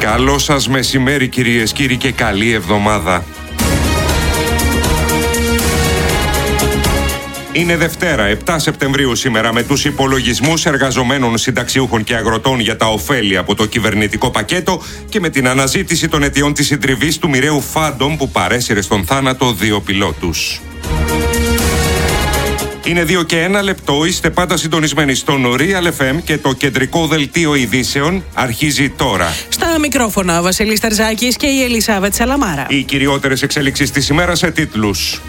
Καλό σας μεσημέρι κυρίες, κύριοι, και καλή εβδομάδα. Είναι Δευτέρα, 7 Σεπτεμβρίου σήμερα, με τους υπολογισμούς εργαζομένων, συνταξιούχων και αγροτών για τα ωφέλη από το κυβερνητικό πακέτο και με την αναζήτηση των αιτιών της συντριβής του μοιραίου Phantom που παρέσυρε στον θάνατο 2 πιλότους. Είναι 2 και 1 λεπτό, είστε πάντα συντονισμένοι στον Real FM και το κεντρικό δελτίο ειδήσεων αρχίζει τώρα. Στα μικρόφωνα ο Βασίλης Ταρζάκης και η Ελισάβετ Σαλαμάρα. Οι κυριότερες εξέλιξεις της ημέρας σε τίτλους.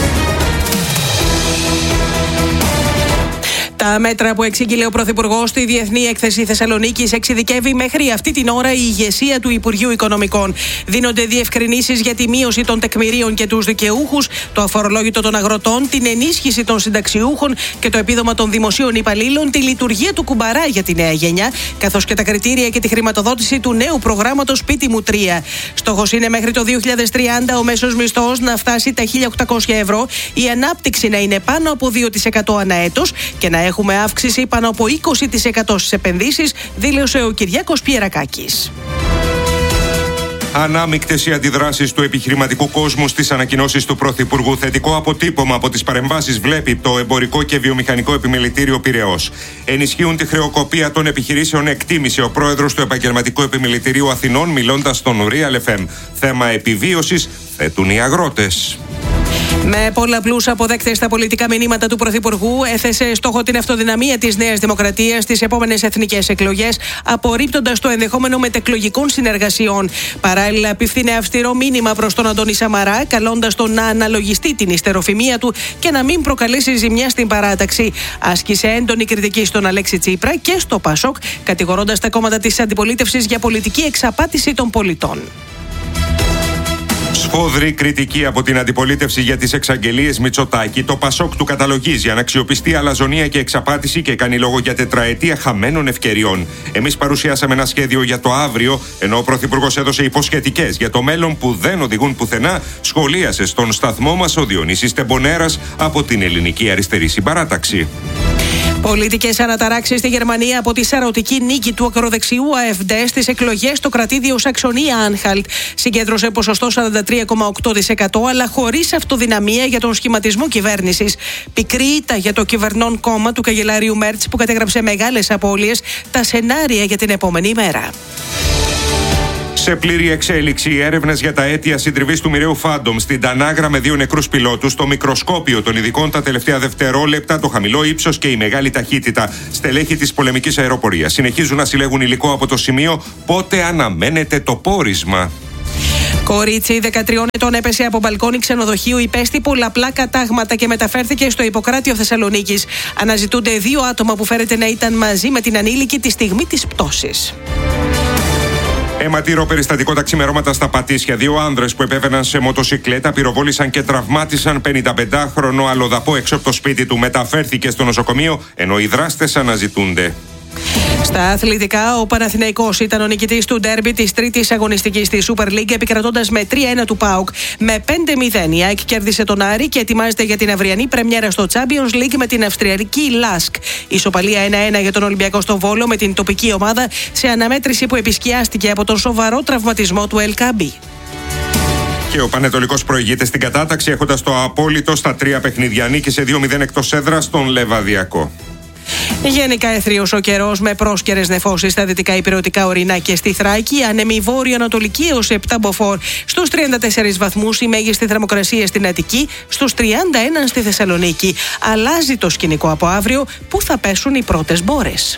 Τα μέτρα που εξήγηλε ο Πρωθυπουργός στη Διεθνή Έκθεση Θεσσαλονίκης εξειδικεύει μέχρι αυτή την ώρα η ηγεσία του Υπουργείου Οικονομικών. Δίνονται διευκρινήσεις για τη μείωση των τεκμηρίων και τους δικαιούχους, το αφορολόγητο των αγροτών, την ενίσχυση των συνταξιούχων και το επίδομα των δημοσίων υπαλλήλων, τη λειτουργία του κουμπαρά για τη νέα γενιά, καθώς και τα κριτήρια και τη χρηματοδότηση του νέου προγράμματος Σπίτι μου 3. Στόχος είναι μέχρι το 2030 ο μέσος μισθός να φτάσει τα 1.800 ευρώ, η ανάπτυξη να είναι πάνω από 2% ανά έτος και να έχουμε αύξηση πάνω από 20% στις επενδύσεις, δήλωσε ο Κυριάκος Πιερακάκης. Ανάμεικτες οι αντιδράσεις του επιχειρηματικού κόσμου στις ανακοινώσεις του Πρωθυπουργού. Θετικό αποτύπωμα από τις παρεμβάσεις βλέπει το Εμπορικό και Βιομηχανικό Επιμελητήριο Πειραιώς. Ενισχύουν τη χρεοκοπία των επιχειρήσεων, εκτίμησε ο πρόεδρος του Επαγγελματικού Επιμελητηρίου Αθηνών, μιλώντας στον Real FM. Θέμα επιβίωσης θέτουν οι αγρότες. Με πολλαπλούς αποδέκτες στα πολιτικά μηνύματα του Πρωθυπουργού, έθεσε στόχο την αυτοδυναμία της Νέας Δημοκρατίας στις επόμενες εθνικές εκλογές, απορρίπτοντας το ενδεχόμενο μετεκλογικών συνεργασιών. Παράλληλα, απίφθινε αυστηρό μήνυμα προς τον Αντώνη Σαμαρά, καλώντας τον να αναλογιστεί την υστεροφημία του και να μην προκαλέσει ζημιά στην παράταξη. Άσκησε έντονη κριτική στον Αλέξη Τσίπρα και στο Πασόκ, κατηγορώντας τα κόμματα της αντιπολίτευσης για πολιτική εξαπάτηση των πολιτών. Σφόδρη κριτική από την αντιπολίτευση για τις εξαγγελίες Μητσοτάκη. Το Πασόκ του καταλογίζει αναξιοπιστία, αλαζονία και εξαπάτηση και κάνει λόγο για τετραετία χαμένων ευκαιριών. Εμείς παρουσιάσαμε ένα σχέδιο για το αύριο, ενώ ο Πρωθυπουργός έδωσε υποσχετικές για το μέλλον που δεν οδηγούν πουθενά, σχολίασε στον σταθμό μας ο Διονύσης Τεμπονέρας από την Ελληνική Αριστερή Συμπαράταξη. Πολιτικές αναταράξεις στη Γερμανία από τη σαρωτική νίκη του ακροδεξιού AfD στις εκλογές στο κρατήδιο Σαξονία-Άνχαλτ. Συγκέντρωσε ποσοστό 43,8%, αλλά χωρίς αυτοδυναμία για τον σχηματισμό κυβέρνησης. Πικρή ήττα για το κυβερνών κόμμα του καγκελάριου Μέρτς, που κατέγραψε μεγάλες απώλειες, τα σενάρια για την επόμενη ημέρα. Σε πλήρη εξέλιξη, οι έρευνες για τα αίτια συντριβής του μοιραίου Phantom στην Τανάγρα με 2 νεκρούς πιλότους, το μικροσκόπιο των ειδικών τα τελευταία δευτερόλεπτα, το χαμηλό ύψος και η μεγάλη ταχύτητα. Στελέχη της πολεμικής αεροπορίας συνεχίζουν να συλλέγουν υλικό από το σημείο. Πότε αναμένεται το πόρισμα? Κορίτσι 13 ετών έπεσε από μπαλκόνι ξενοδοχείου, υπέστη πολλαπλά κατάγματα και μεταφέρθηκε στο Ιπποκράτιο Θεσσαλονίκης. Αναζητούνται 2 άτομα που φέρεται να ήταν μαζί με την ανήλικη τη στιγμή της πτώσης. Αιματήρο περιστατικό τα ξημερώματα στα Πατήσια. 2 άνδρες που επέβαιναν σε μοτοσικλέτα πυροβόλησαν και τραυμάτισαν 55χρονο αλλοδαπό έξω από το σπίτι του. Μεταφέρθηκε στο νοσοκομείο, ενώ οι δράστες αναζητούνται. Στα αθλητικά, ο Παναθηναϊκός ήταν ο νικητής του ντέρμπι της τρίτης αγωνιστικής στη Super League, επικρατώντας με 3-1 του ΠΑΟΚ. Με 5-0 η ΑΕΚ κέρδισε τον Άρη και ετοιμάζεται για την αυριανή πρεμιέρα στο Champions League με την Αυστριακή Lask. Ισοπαλία 1-1 για τον Ολυμπιακό στο Βόλο με την τοπική ομάδα, σε αναμέτρηση που επισκιάστηκε από τον σοβαρό τραυματισμό του Ελκάμπη. Και ο Πανετολικός προηγείται στην κατάταξη, έχοντας το απόλυτο στα 3 παιχνίδια. Νίκη σε 2-0 εκτός έδρας στον Λεβαδιακό. Γενικά αιθρίος ο καιρός με πρόσκαιρες νεφώσεις στα δυτικά ηπειρωτικά ορεινά και στη Θράκη, άνεμη βόρειο-ανατολική έως 7 μποφόρ. Στους 34 βαθμούς η μέγιστη θερμοκρασία στην Αττική, στους 31 στη Θεσσαλονίκη. Αλλάζει το σκηνικό από αύριο, που θα πέσουν οι πρώτες μπόρες.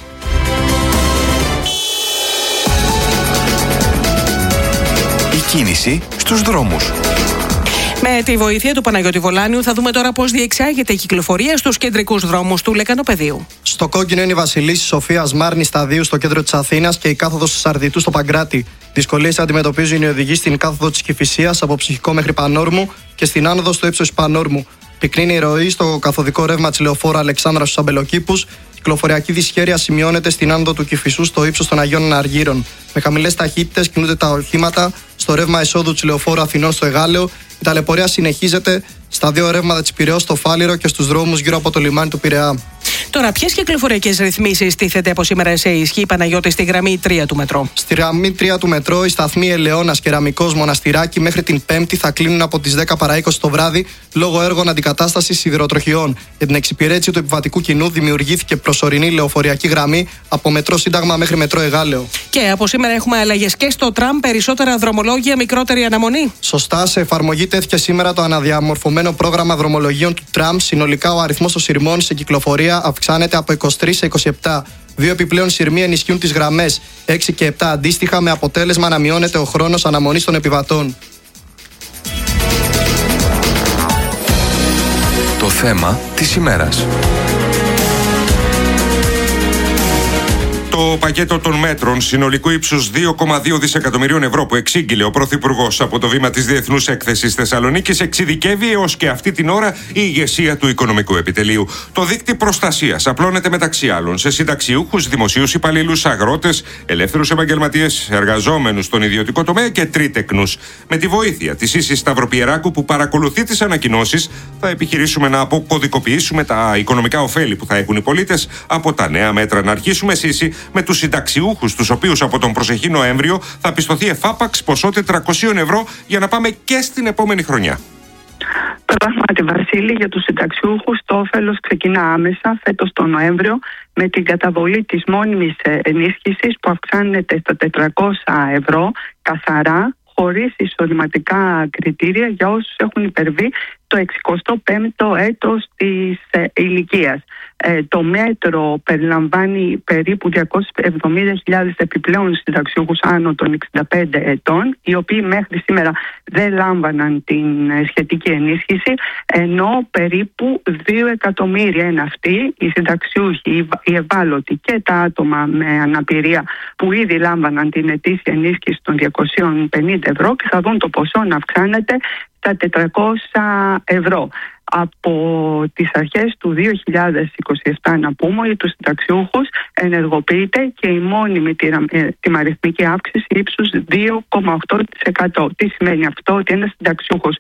Η κίνηση στους δρόμους. Με τη βοήθεια του Παναγιώτη Βολάνιου θα δούμε τώρα πώς διεξάγεται η κυκλοφορία στους κεντρικούς δρόμους του Λεκανοπεδίου. Στο κόκκινο είναι η Βασιλίσσης Σοφίας Μάρνης Σταδίου στο κέντρο της Αθήνας και η κάθοδος του Σαρδιτού στο Παγκράτη. Δυσκολίες αντιμετωπίζουν οι οδηγοί στην κάθοδο της Κηφισίας από Ψυχικό μέχρι Πανόρμου και στην άνοδο στο ύψος Πανόρμου. Πυκνή η ροή στο καθοδικό ρεύμα της λεωφόρου Αλεξάνδρα στους Αμπελοκήπους. Κυκλοφοριακή δυσχέρεια σημειώνεται στην άνοδο του Κηφισού στο ύψος των Αγίων Αργύρων. Με χαμηλές ταχύτητες κινούνται τα οχήματα στο ρεύμα εισόδου της λεωφόρου Αθηνών στο Εγάλεο. Η ταλαιπωρία συνεχίζεται στα 2 ρεύματα της Πειραιώς στο Φάληρο και στους δρόμους γύρω από το λιμάνι του Πειραιά. Τώρα, ποιες κυκλοφοριακές ρυθμίσεις τίθεται από σήμερα σε ισχύ, Παναγιώτη, στη γραμμή 3 του μετρό? Στη γραμμή 3 του μετρό, οι σταθμοί Ελαιώνας, Κεραμικός, Μοναστηράκι μέχρι την Πέμπτη θα κλείνουν από τις 10 παρά 20 το βράδυ λόγω έργων αντικατάστασης σιδηροτροχιών. Για την εξυπηρέτηση του επιβατικού κοινού δημιουργήθηκε προσωρινή λεωφοριακή γραμμή από μετρό Σύνταγμα μέχρι μετρό Εγάλεο. Και από σήμερα έχουμε αλλαγές και στο τραμ, περισσότερα δρομολόγια, μικρότερη αναμονή. Σωστά, σε εφαρμογή τέθηκε σήμερα το αναδιαμορφωμένο πρόγραμμα δρομολογίων του τραμ. Συνολικά ο αριθμός των σειρμών σε κυκλοφορία αυξάνεται από 23 σε 27. Δύο επιπλέον σειρμοί ενισχύουν τις γραμμές 6 και 7 αντίστοιχα, με αποτέλεσμα να μειώνεται ο χρόνος αναμονής των επιβατών. Το θέμα της ημέρας. Το πακέτο των μέτρων συνολικού ύψους 2,2 δισεκατομμυρίων ευρώ που εξήγηλε ο Πρωθυπουργός από το βήμα της Διεθνούς Έκθεσης Θεσσαλονίκης εξειδικεύει έως και αυτή την ώρα η ηγεσία του Οικονομικού Επιτελείου. Το δίκτυ προστασίας απλώνεται μεταξύ άλλων σε συνταξιούχους, δημοσίους υπαλλήλους, αγρότες, ελεύθερους επαγγελματίες, εργαζόμενους στον ιδιωτικό τομέα και τρίτεκνους. Με τη βοήθεια της Σύσης Σταυροπιεράκου που παρακολουθεί τις ανακοινώσεις, θα επιχειρήσουμε να αποκωδικοποιήσουμε τα οικονομικά ωφέλη που θα έχουν οι πολίτες από τα νέα μέτρα. Να αρχίσουμε, Σύση, με τους συνταξιούχους, τους οποίους από τον προσεχή Νοέμβριο θα πιστωθεί εφάπαξ ποσό 400 ευρώ για να πάμε και στην επόμενη χρονιά. Πράγματι, Βασίλη, για τους συνταξιούχους το όφελος ξεκινά άμεσα φέτος τον Νοέμβριο με την καταβολή της μόνιμης ενίσχυσης που αυξάνεται στα 400 ευρώ καθαρά, χωρίς εισοδηματικά κριτήρια για όσους έχουν υπερβεί το 65ο έτος της ηλικίας. Το μέτρο περιλαμβάνει περίπου 270.000 επιπλέον συνταξιούχους άνω των 65 ετών, οι οποίοι μέχρι σήμερα δεν λάμβαναν την σχετική ενίσχυση, ενώ περίπου 2 εκατομμύρια είναι αυτοί οι συνταξιούχοι, οι ευάλωτοι και τα άτομα με αναπηρία που ήδη λάμβαναν την ετήσια ενίσχυση των 250 ευρώ και θα δουν το ποσό να αυξάνεται στα 400 ευρώ. Από τις αρχές του 2027, να πούμε, για τους συνταξιούχους ενεργοποιείται και η μόνιμη τιμαριθμική αύξηση ύψους 2,8%. Τι σημαίνει αυτό? Ότι ένας συνταξιούχος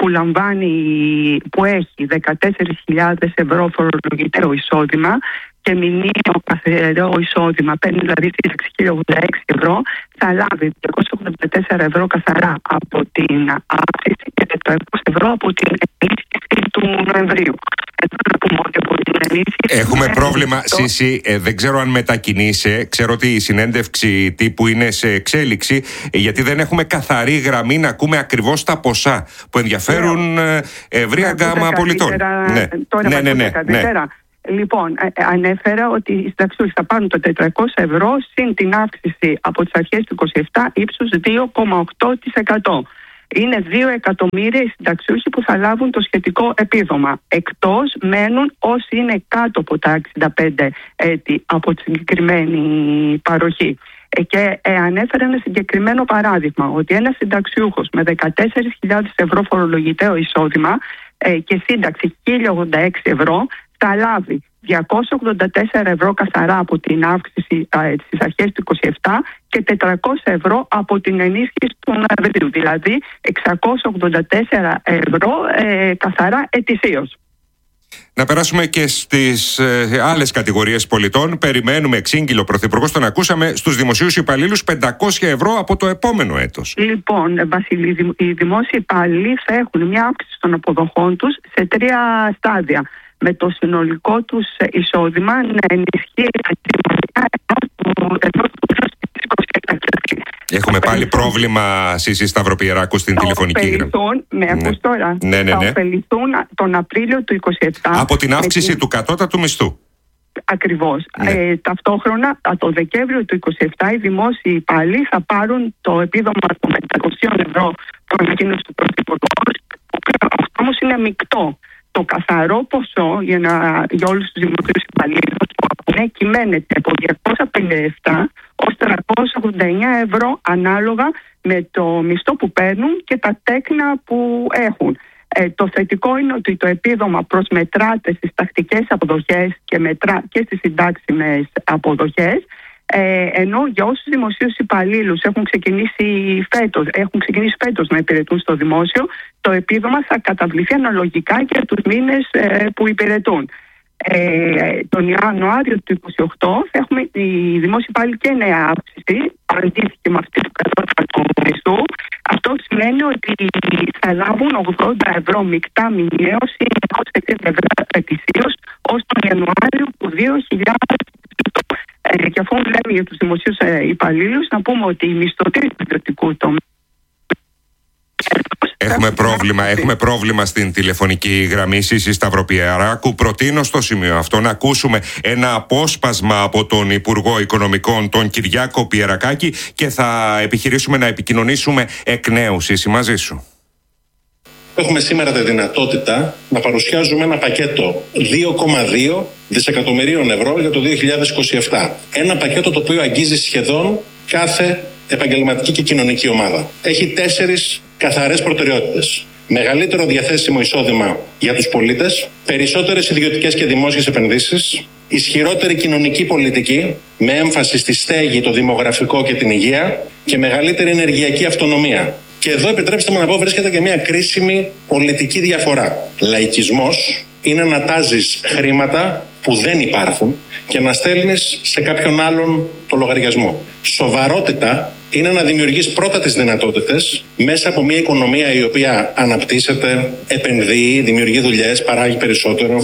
που έχει 14.000 ευρώ φορολογητέο εισόδημα και μηνιαίο καθαρό εισόδημα, παίρνει δηλαδή σύνταξη 1.086 ευρώ, θα λάβει 284 ευρώ καθαρά από την αύξηση και 400 ευρώ από την ενίσχυση του Νοεμβρίου. Έχουμε πρόβλημα, Σύση, δεν ξέρω αν μετακινείσαι. Ξέρω ότι η συνέντευξη τύπου είναι σε εξέλιξη, γιατί δεν έχουμε καθαρή γραμμή να ακούμε ακριβώς τα ποσά που ενδιαφέρουν ευρεία γκάμα πολιτών. Ναι. Λοιπόν, ανέφερα ότι οι συνταξιούχοι θα πάρουν το 400 ευρώ συν την αύξηση από τις αρχές του 27 ύψους 2,8%. Είναι 2 εκατομμύρια οι συνταξιούχοι που θα λάβουν το σχετικό επίδομα. Εκτός μένουν όσοι είναι κάτω από τα 65 έτη από τη συγκεκριμένη παροχή. Και ανέφερα ένα συγκεκριμένο παράδειγμα, ότι ένας συνταξιούχος με 14.000 ευρώ φορολογητέο εισόδημα και σύνταξη 1.086 ευρώ θα λάβει 284 ευρώ καθαρά από την αύξηση στις αρχές του 27 και 400 ευρώ από την ενίσχυση του Νοεμβρίου, δηλαδή 684 ευρώ καθαρά ετησίως. Να περάσουμε και στις άλλες κατηγορίες πολιτών. Περιμένουμε εξήγηλο Πρωθυπουργός, τον ακούσαμε, στους δημοσίους υπαλλήλους 500 ευρώ από το επόμενο έτος. Λοιπόν, Βασίλη, οι δημόσιοι υπαλλήλοι θα έχουν μια αύξηση των αποδοχών τους σε 3 στάδια, με το συνολικό τους εισόδημα να ενισχύει Έχουμε πάλι πρόβλημα, Σύση Σταυροπιεράκου, στην τηλεφωνική γραμμή. Με ακούς τώρα? Ναι. Θα ωφεληθούν τον Απρίλιο του 27 από την αύξηση του κατώτατου μισθού. Ακριβώς. Ταυτόχρονα, το Δεκέμβριο του 27 οι δημόσιοι υπάλληλοι θα πάρουν το επίδομα των 500 ευρώ που ανακοίνωσε του Πρωθυπουργού, που όμως είναι μεικτό. Το καθαρό ποσό για όλους τους δημοσίους υπαλλήλους κυμαίνεται από 257 ως 389 ευρώ ανάλογα με το μισθό που παίρνουν και τα τέκνα που έχουν. Το θετικό είναι ότι το επίδομα προσμετράται στις τακτικές αποδοχές και στις συντάξιμες αποδοχές, ενώ για όσους δημοσίους υπαλλήλους έχουν ξεκινήσει φέτος να υπηρετούν στο δημόσιο, το επίδομα θα καταβληθεί αναλογικά για τους μήνες που υπηρετούν. Τον Ιανουάριο του 2028 θα έχουμε οι δημόσιοι υπάλληλοι και νέα αύξηση, αντίστοιχη με αυτή του κατώτατου μισθού. Αυτό σημαίνει ότι θα λάβουν 80 ευρώ μεικτά μηνιαίωση, 260 ευρώ ετησίως ως τον Ιανουάριο του 2028. Και αφού λέμε για τους δημοσίους υπαλλήλους, να πούμε ότι οι μισθωτοί του ιδιωτικού τομέα. Έχουμε πρόβλημα στην τηλεφωνική γραμμή Σύση Σταυροπιεράκου. Προτείνω στο σημείο αυτό να ακούσουμε ένα απόσπασμα από τον Υπουργό Οικονομικών, τον Κυριάκο Πιερακάκη, και θα επιχειρήσουμε να επικοινωνήσουμε εκ νέου. Σύση, μαζί σου. Έχουμε σήμερα τη δυνατότητα να παρουσιάζουμε ένα πακέτο 2,2 δισεκατομμυρίων ευρώ για το 2027. Ένα πακέτο το οποίο αγγίζει σχεδόν κάθε επαγγελματική και κοινωνική ομάδα. Έχει 4 καθαρές προτεραιότητες. Μεγαλύτερο διαθέσιμο εισόδημα για τους πολίτες, περισσότερες ιδιωτικές και δημόσιες επενδύσεις, ισχυρότερη κοινωνική πολιτική με έμφαση στη στέγη, το δημογραφικό και την υγεία και μεγαλύτερη ενεργειακή αυτονομία. Και εδώ επιτρέψτε μου να πω βρίσκεται και μια κρίσιμη πολιτική διαφορά. Λαϊκισμός είναι να τάζεις χρήματα που δεν υπάρχουν και να στέλνεις σε κάποιον άλλον το λογαριασμό. Σοβαρότητα είναι να δημιουργείς πρώτα τις δυνατότητες μέσα από μια οικονομία η οποία αναπτύσσεται, επενδύει, δημιουργεί δουλειές, παράγει περισσότερο.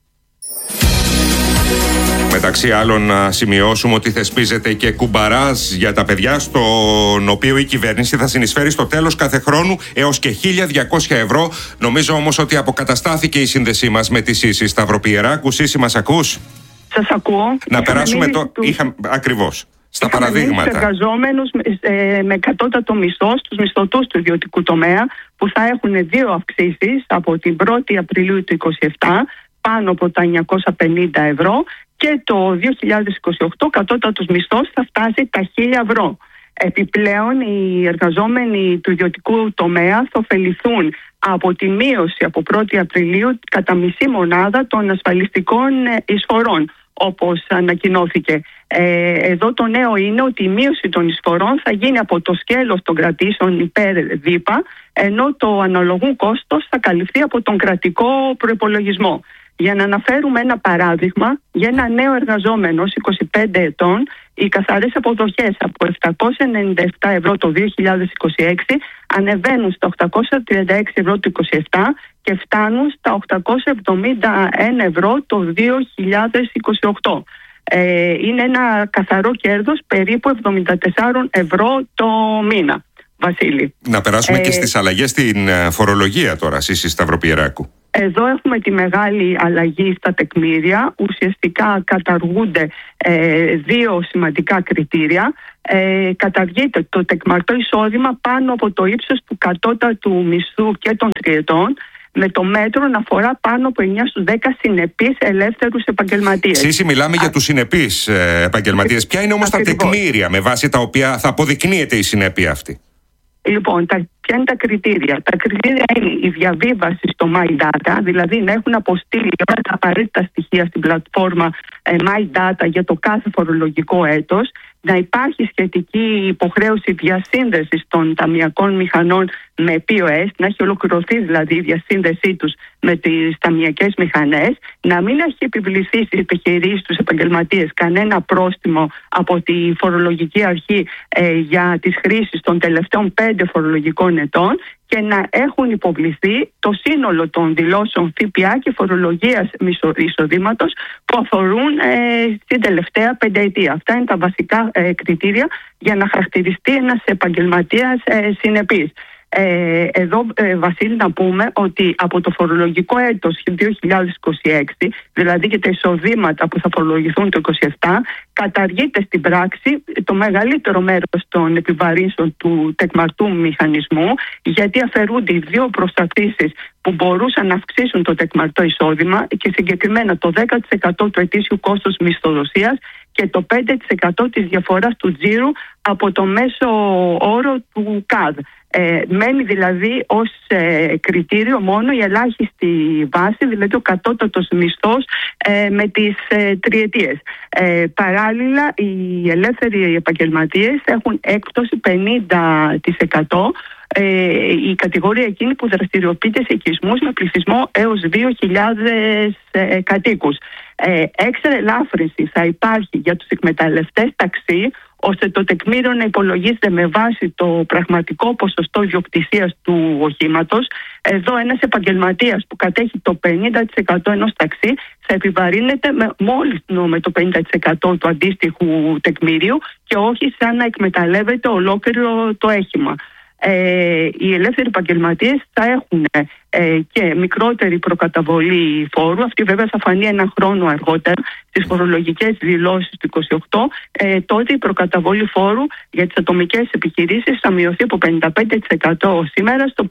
Μεταξύ άλλων, να σημειώσουμε ότι θεσπίζεται και κουμπαράζ για τα παιδιά, στον οποίο η κυβέρνηση θα συνεισφέρει στο τέλος κάθε χρόνου έως και 1.200 ευρώ. Νομίζω όμως ότι αποκαταστάθηκε η σύνδεσή μας με τη Σύση Σταυροπιεράκου. Σύση, μας ακούς? Σας ακούω. Να περάσουμε ακριβώς στα παραδείγματα. Τους εργαζόμενους με κατώτατο μισθό, στους μισθωτούς του ιδιωτικού τομέα, που θα έχουν 2 αυξήσεις από την 1η Απριλίου του 2027, πάνω από τα 950 ευρώ, και το 2028 κατώτατος μισθός θα φτάσει τα 1.000 ευρώ. Επιπλέον, οι εργαζόμενοι του ιδιωτικού τομέα θα ωφεληθούν από τη μείωση από 1η Απριλίου κατά μισή μονάδα των ασφαλιστικών εισφορών, όπως ανακοινώθηκε. Εδώ το νέο είναι ότι η μείωση των εισφορών θα γίνει από το σκέλος των κρατήσεων υπέρ ΔΥΠΑ, ενώ το αναλογούν κόστος θα καλυφθεί από τον κρατικό προϋπολογισμό. Για να αναφέρουμε ένα παράδειγμα, για ένα νέο εργαζόμενο 25 ετών, οι καθαρές αποδοχές από 797 ευρώ το 2026 ανεβαίνουν στα 836 ευρώ το 2027 και φτάνουν στα 871 ευρώ το 2028. Είναι ένα καθαρό κέρδος περίπου 74 ευρώ το μήνα. Βασίλη. Να περάσουμε και στις αλλαγές στην φορολογία τώρα, Σύση Σταυροπιεράκου. Εδώ έχουμε τη μεγάλη αλλαγή στα τεκμήρια. Ουσιαστικά καταργούνται 2 σημαντικά κριτήρια. Καταργείται το τεκμαρτό εισόδημα πάνω από το ύψος του κατώτατου μισθού και των τριετών, με το μέτρο να αφορά πάνω από 9 στους 10 συνεπείς ελεύθερους επαγγελματίες. Σύση, μιλάμε για τους συνεπείς επαγγελματίες. Ποια είναι όμως τα τεκμήρια με βάση τα οποία θα αποδεικνύεται η συνέπεια αυτή? Λοιπόν, ποια είναι τα κριτήρια? Τα κριτήρια είναι η διαβίβαση στο MyData, δηλαδή να έχουν αποστείλει όλα τα απαραίτητα στοιχεία στην πλατφόρμα MyData για το κάθε φορολογικό έτος, να υπάρχει σχετική υποχρέωση διασύνδεσης των ταμειακών μηχανών με POS, να έχει ολοκληρωθεί δηλαδή η διασύνδεσή τους με τις ταμειακές μηχανές, να μην έχει επιβληθεί στις επιχειρήσεις τους επαγγελματίες κανένα πρόστιμο από τη φορολογική αρχή για τις χρήσεις των τελευταίων 5 φορολογικών ετών, και να έχουν υποβληθεί το σύνολο των δηλώσεων ΦΠΑ και φορολογίας εισοδήματος που αφορούν στην τελευταία 5 ετία. Αυτά είναι τα βασικά κριτήρια για να χαρακτηριστεί ένας επαγγελματίας συνεπής. Εδώ, Βασίλη, να πούμε ότι από το φορολογικό έτος 2026, δηλαδή και τα εισοδήματα που θα φορολογηθούν το 2027, καταργείται στην πράξη το μεγαλύτερο μέρος των επιβαρύνσεων του τεκμαρτού μηχανισμού, γιατί αφαιρούνται οι 2 προσταθήσεις που μπορούσαν να αυξήσουν το τεκμαρτό εισόδημα, και συγκεκριμένα το 10% του ετήσιου κόστους μισθοδοσίας και το 5% της διαφοράς του τζίρου από το μέσο όρο του ΚΑΔ. Μένει δηλαδή ως κριτήριο μόνο η ελάχιστη βάση, δηλαδή ο κατώτατος μισθός με τις τριετίες. Παράλληλα, οι ελεύθεροι επαγγελματίες έχουν έκπτωση 50% η κατηγορία εκείνη που δραστηριοποιείται σε οικισμούς με πληθυσμό έως 2.000 κατοίκους. Έξτρα ελάφρυνση θα υπάρχει για τους εκμεταλλευτές ταξί, ώστε το τεκμήριο να υπολογίζεται με βάση το πραγματικό ποσοστό ιδιοκτησίας του οχήματος. Εδώ ένας επαγγελματίας που κατέχει το 50% ενός ταξί θα επιβαρύνεται μόλις με το 50% του αντίστοιχου τεκμήριου και όχι σαν να εκμεταλλεύεται ολόκληρο το όχημα. Οι ελεύθεροι επαγγελματίες θα έχουν και μικρότερη προκαταβολή φόρου. Αυτή βέβαια θα φανεί ένα χρόνο αργότερα στις φορολογικές δηλώσεις του 28. Τότε η προκαταβολή φόρου για τις ατομικές επιχειρήσεις θα μειωθεί από 55% σήμερα στο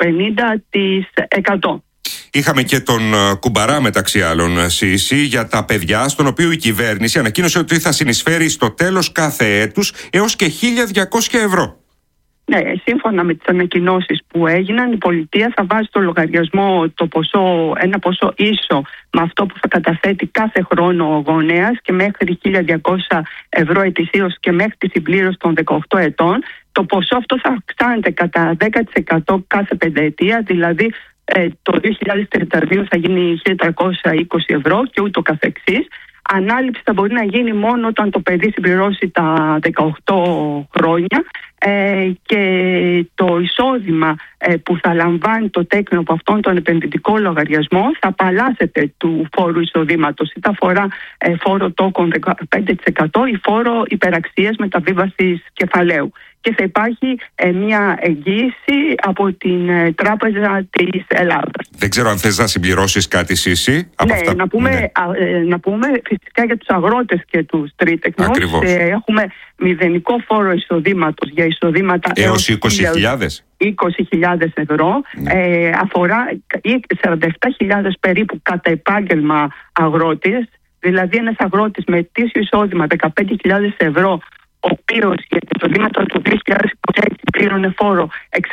50%. Είχαμε και τον Κουμπαρά μεταξύ άλλων, Σύση, για τα παιδιά, στον οποίο η κυβέρνηση ανακοίνωσε ότι θα συνεισφέρει στο τέλος κάθε έτους έως και 1.200 ευρώ. Ναι, σύμφωνα με τις ανακοινώσεις που έγιναν, η πολιτεία θα βάζει στο λογαριασμό ένα ποσό ίσο με αυτό που θα καταθέτει κάθε χρόνο ο γονέας και μέχρι 1.200 ευρώ ετησίως και μέχρι τη συμπλήρωση των 18 ετών. Το ποσό αυτό θα αυξάνεται κατά 10% κάθε πενταετία, δηλαδή το 2032 θα γίνει 1.320 ευρώ και ούτω καθεξής. Ανάληψη θα μπορεί να γίνει μόνο όταν το παιδί συμπληρώσει τα 18 χρόνια και το εισόδημα που θα λαμβάνει το τέκνο από αυτόν τον επενδυτικό λογαριασμό θα απαλλάσσεται του φόρου εισοδήματος, είτε αφορά φόρο τόκων 15% ή φόρο υπεραξίας μεταβίβασης κεφαλαίου. Και θα υπάρχει μια εγγύηση από την Τράπεζα της Ελλάδας. Δεν ξέρω αν θες να συμπληρώσεις κάτι, Σύση. Ναι, να πούμε φυσικά για τους αγρότες και τους τρίτεκνους. Έχουμε μηδενικό φόρο εισοδήματος για εισοδήματα έως 20.000. 20.000 ευρώ. Αφορά 47.000 περίπου κατά επάγγελμα αγρότες. Δηλαδή ένας αγρότης με ετήσιο εισόδημα 15.000 ευρώ, ο οποίος για τα εισοδήματα του 2026 πλήρωνε φόρο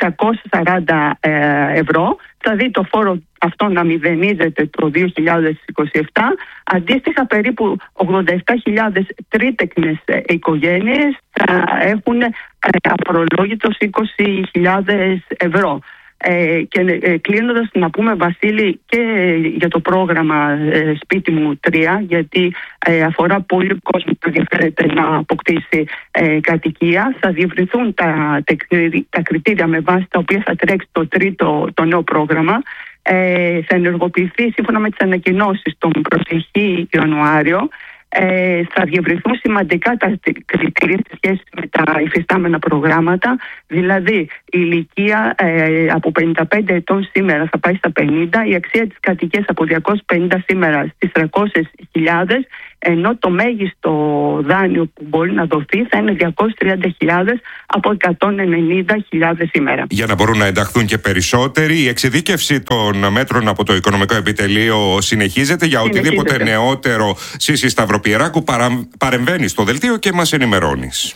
640 ευρώ, θα δει το φόρο αυτό να μηδενίζεται το 2027. Αντίστοιχα περίπου 87.000 τρίτεκνες οικογένειες θα έχουν απορολόγητος 20.000 ευρώ. Και κλείνοντας να πούμε, Βασίλη, και για το πρόγραμμα Σπίτι μου 3, γιατί αφορά πολύ κόσμο που ενδιαφέρεται να αποκτήσει κατοικία. Θα διευρυνθούν τα κριτήρια με βάση τα οποία θα τρέξει το νέο πρόγραμμα. Θα ενεργοποιηθεί σύμφωνα με τις ανακοινώσεις τον προσεχή Ιανουάριο. Θα διευρυνθούν σημαντικά τα κριτήρια σε σχέση με τα υφιστάμενα προγράμματα, δηλαδή η ηλικία από 55 ετών σήμερα θα πάει στα 50, η αξία της κατοικίας από 250 σήμερα στις 300.000, ενώ το μέγιστο δάνειο που μπορεί να δοθεί θα είναι 230.000 από 190.000 σήμερα. Για να μπορούν να ενταχθούν και περισσότεροι, η εξειδίκευση των μέτρων από το Οικονομικό Επιτελείο συνεχίζεται. Για οτιδήποτε νεότερο, Σύση Σταυροπιεράκου, παρεμβαίνει στο δελτίο και μας ενημερώνεις.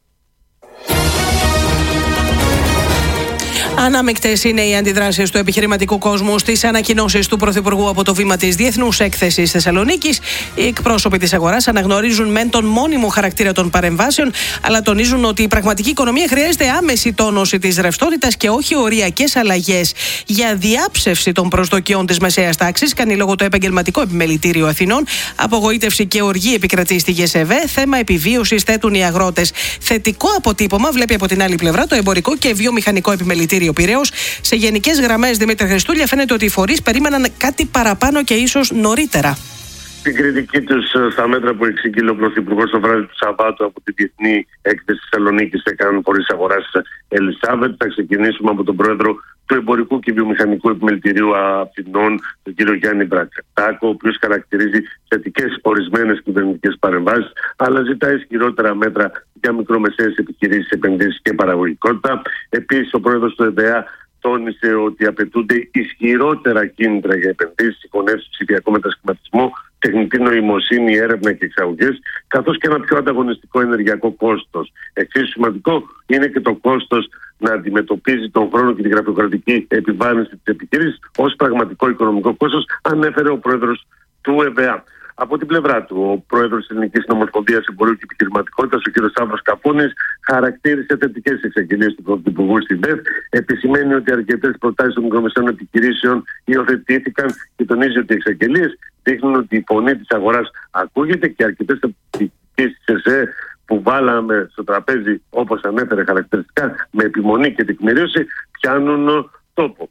Ανάμεικτες είναι οι αντιδράσεις του επιχειρηματικού κόσμου στις ανακοινώσεις του Πρωθυπουργού από το βήμα της Διεθνούς Έκθεσης Θεσσαλονίκης. Οι εκπρόσωποι της αγοράς αναγνωρίζουν μεν τον μόνιμο χαρακτήρα των παρεμβάσεων, αλλά τονίζουν ότι η πραγματική οικονομία χρειάζεται άμεση τόνωση της ρευστότητας και όχι οριακές αλλαγές. Για διάψευση των προσδοκιών της μεσαίας τάξης κάνει λόγο το Επαγγελματικό Επιμελητήριο Αθηνών. Απογοήτευση και οργή επικρατεί στη ΓΕΣΕΒΕ. Θέμα επιβίωσης θέτουν οι αγρότες. Θετικό αποτύπωμα βλέπει από την άλλη πλευρά το Εμπορικό και Βιομηχανικό Επιμελητήριο Πειραιώς. Σε γενικές γραμμές, Δημήτρη Χριστούλια, φαίνεται ότι οι φορείς περίμεναν κάτι παραπάνω και ίσως νωρίτερα. Στην κριτική τους στα μέτρα που εξήγηλε ο Πρωθυπουργός το βράδυ του Σαββάτου από τη Διεθνή Έκθεση Θεσσαλονίκης έκαναν φορείς αγοράς Ελισάβετ. Θα ξεκινήσουμε από τον πρόεδρο του Εμπορικού και Βιομηχανικού Επιμελητηρίου Αθηνών, τον κύριο Γιάννη Μπρατσετάκο, ο οποίος χαρακτηρίζει θετικές ορισμένες κυβερνητικές παρεμβάσεις, αλλά ζητά ισχυρότερα μέτρα για μικρομεσαίες επιχειρήσεις, επενδύσεις και παραγωγικότητα. Επίσης, ο πρόεδρος του ΕΔΕΑ τόνισε ότι απαιτούνται ισχυρότερα κίνητρα για επενδύσεις, συγχωνεύσεις, ψηφιακό μετασχηματισμό, τεχνητή νοημοσύνη, έρευνα και εξαγωγές, καθώς και ένα πιο ανταγωνιστικό ενεργειακό κόστος. Εξίσου σημαντικό είναι και το κόστος να αντιμετωπίζει τον χρόνο και τη γραφειοκρατική επιβάρυνση της επιχείρησης ως πραγματικό οικονομικό κόστος, ανέφερε ο πρόεδρος του ΕΒΑ. Από την πλευρά του, ο πρόεδρος της Ελληνικής Συνομοσπονδίας Εμπορίου και Επιχειρηματικότητας, ο κ. Σάββος Καφούνης, χαρακτήρισε θετικές εξαγγελίες του Πρωθυπουργού στην ΔΕΘ. Επισημαίνει ότι αρκετές προτάσεις των μικρομεσαίων επιχειρήσεων υιοθετήθηκαν και τονίζει ότι οι εξαγγελίες δείχνουν ότι η φωνή της αγοράς ακούγεται και αρκετές επιχειρήσεις της ΕΣΕ που βάλαμε στο τραπέζι, όπως ανέφερε χαρακτηριστικά, με επιμονή και τεκμηρίωση, πιάνουν τόπο.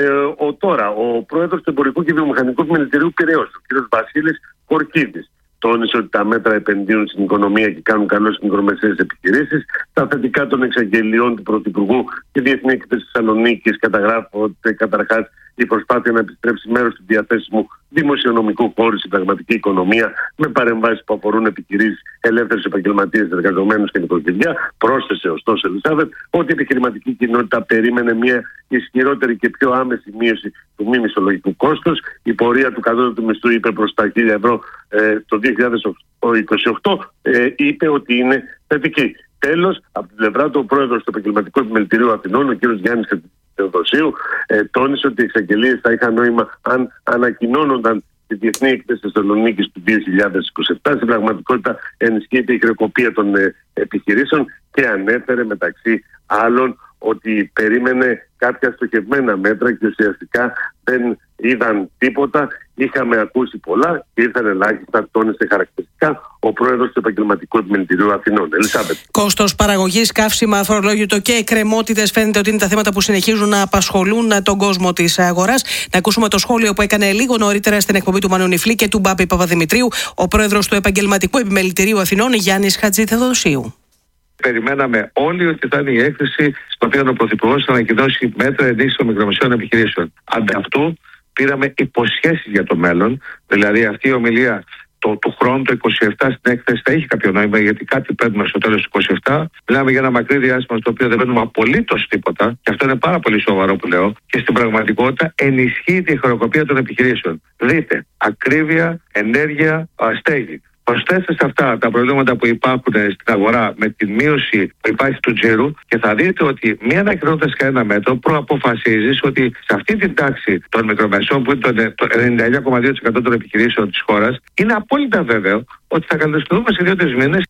Ο πρόεδρος του Εμπορικού και Βιομηχανικού Επιμελητηρίου Πειραιώς, ο κ. Βασίλης Κορκίδης, τόνισε ότι τα μέτρα επενδύουν στην οικονομία και κάνουν καλό στις μικρομεσαίες επιχειρήσεις. Τα θετικά των εξαγγελιών του Πρωθυπουργού και Διεθνή Έκθεση Θεσσαλονίκης καταγράφονται καταρχάς η προσπάθεια να επιστρέψει μέρος του διαθέσιμου δημοσιονομικού χώρου στην πραγματική οικονομία με παρεμβάσεις που αφορούν επιχειρήσεις, ελεύθερους επαγγελματίες, εργαζομένους και νοικοκυριά. Πρόσθεσε ωστόσο Ελισάβετ ότι η επιχειρηματική κοινότητα περίμενε μια ισχυρότερη και πιο άμεση μείωση του μη μισθολογικού κόστους. Η πορεία του κατώτατου μισθού, είπε, προς τα 1.000 ευρώ το 2028, είπε ότι είναι θετική. Τέλος, από την πλευρά του, ο πρόεδρος του Επαγγελματικού Επιμελητηρίου Αθηνών, ο κ. Γιάννης Θεοδοσίου, τόνισε ότι οι εξαγγελίες θα είχαν νόημα αν ανακοινώνονταν τη Διεθνή Έκθεση Θεσσαλονίκης του 2027. Στην πραγματικότητα ενισχύεται η χρεοκοπία των επιχειρήσεων και ανέφερε μεταξύ άλλων ότι περίμενε κάποια στοχευμένα μέτρα και ουσιαστικά δεν είδαν τίποτα. Είχαμε ακούσει πολλά και ήρθαν ελάχιστα, τόνισε χαρακτηριστικά ο πρόεδρος του Επαγγελματικού Επιμελητηρίου Αθηνών. Ελισάβετ. Κόστος παραγωγής, καύσιμα, αφορολόγητο και εκκρεμότητες φαίνεται ότι είναι τα θέματα που συνεχίζουν να απασχολούν τον κόσμο της αγοράς. Να ακούσουμε το σχόλιο που έκανε λίγο νωρίτερα στην εκπομπή του Μανού Νιφλή και του Μπάμπη Παπαδημητρίου ο πρόεδρος του Επαγγελματικού Επιμελητηρίου Αθηνών, Γιάννης Χατζηθεοδοσίου. Περιμέναμε όλοι ότι θα είναι η έκθεση στην οποία ο Πρωθυπουργός θα ανακοινώσει μέτρα ενίσχυσης των μικρομεσαίων επιχειρήσεων. Ανταυτού πήραμε υποσχέσεις για το μέλλον, δηλαδή αυτή η ομιλία του χρόνου, το 27 στην έκθεση, θα έχει κάποιο νόημα, γιατί κάτι παίρνουμε στο τέλος του 27. Μιλάμε για ένα μακρύ διάστημα στο οποίο δεν παίρνουμε απολύτως τίποτα, και αυτό είναι πάρα πολύ σοβαρό που λέω, και στην πραγματικότητα ενισχύει τη χρεοκοπία των επιχειρήσεων. Δείτε, ακρίβεια, ενέργεια, στέγη. Προσθέστε σε αυτά τα προβλήματα που υπάρχουν στην αγορά με τη μείωση που υπάρχει του τζίρου και θα δείτε ότι μία ανακοινώνοντας κανένα μέτρο προαποφασίζεις ότι σε αυτή την τάξη των μικρομεσών, που είναι το 99,2% των επιχειρήσεων της χώρας, είναι απόλυτα βέβαιο ότι θα καλωσορίσουμε σε 2-3 μήνες.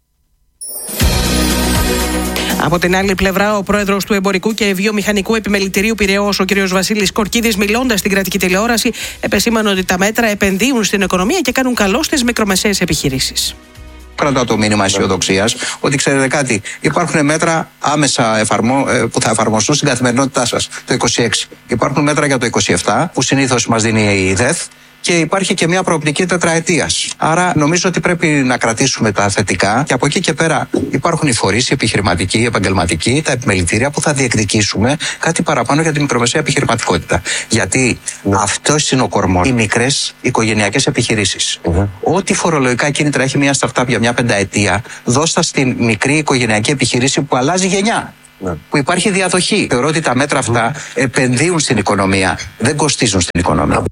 Από την άλλη πλευρά, ο πρόεδρος του Εμπορικού και Βιομηχανικού Επιμελητηρίου Πειραιώς, ο κ. Βασίλης Κορκίδης, μιλώντας στην κρατική τηλεόραση, επεσήμανε ότι τα μέτρα επενδύουν στην οικονομία και κάνουν καλό στις μικρομεσαίες επιχειρήσεις. Κρατάω το μήνυμα αισιοδοξίας ότι, ξέρετε κάτι, υπάρχουν μέτρα άμεσα που θα εφαρμοστούν στην καθημερινότητά σας το 26. Υπάρχουν μέτρα για το 27 που συνήθως μας δίνει η ΔΕΘ. Και υπάρχει και μια προοπτική τετραετίας. Άρα νομίζω ότι πρέπει να κρατήσουμε τα θετικά και από εκεί και πέρα υπάρχουν οι φορείς, οι επιχειρηματικοί, οι επαγγελματικοί, τα επιμελητήρια που θα διεκδικήσουμε κάτι παραπάνω για τη μικρομεσαία επιχειρηματικότητα. Γιατί αυτό είναι ο κορμός. Οι μικρές οικογενειακές επιχειρήσεις. Ό,τι φορολογικά κίνητρα έχει μια startup για μια πενταετία, δώστα στην μικρή οικογενειακή επιχειρήση που αλλάζει γενιά. Που υπάρχει διαδοχή. Θεωρώ ότι τα μέτρα αυτά επενδύουν στην οικονομία, δεν κοστίζουν στην οικονομία.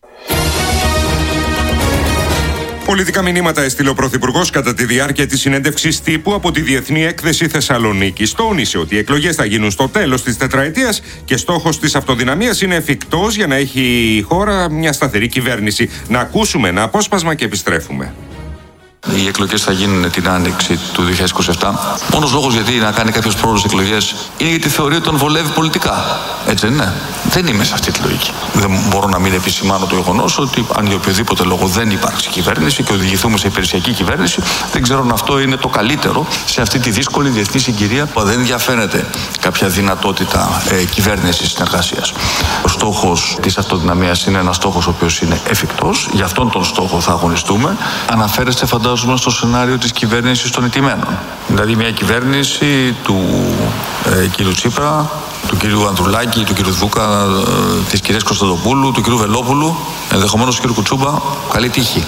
Πολιτικά μηνύματα έστειλε ο Πρωθυπουργός κατά τη διάρκεια της συνέντευξης τύπου από τη Διεθνή Έκθεση Θεσσαλονίκης. Τόνισε ότι οι εκλογές θα γίνουν στο τέλος της τετραετίας και στόχος της αυτοδυναμίας είναι εφικτός για να έχει η χώρα μια σταθερή κυβέρνηση. Να ακούσουμε ένα απόσπασμα και επιστρέφουμε. Οι εκλογές θα γίνουν την άνοιξη του 2027. Μόνος λόγος γιατί να κάνει κάποιος πρόεδρος εκλογές είναι γιατί θεωρεί ότι τον βολεύει πολιτικά. Έτσι δεν είναι? Δεν είμαι σε αυτή τη λογική. Δεν μπορώ να μην επισημάνω το γεγονός ότι αν για οποιοδήποτε λόγο δεν υπάρξει κυβέρνηση και οδηγηθούμε σε υπηρεσιακή κυβέρνηση, δεν ξέρω αν αυτό είναι το καλύτερο σε αυτή τη δύσκολη διεθνή συγκυρία που δεν διαφαίνεται κάποια δυνατότητα κυβέρνησης συνεργασίας. Ο στόχος της αυτοδυναμίας είναι ένας στόχος ο οποίος είναι εφικτός. Για αυτόν τον στόχο θα αγωνιστούμε. Αναφέρεστε, φαντάζομαι, στο σενάριο της κυβέρνησης των ηττημένων. Δηλαδή μια κυβέρνηση του κ. Τσίπρα, του κ. Ανδρουλάκη, του κ. Δούκα, της κ. Κωνσταντοπούλου, του κ. Βελόπουλου, ενδεχομένως του κ. Κουτσούμπα. Καλή τύχη.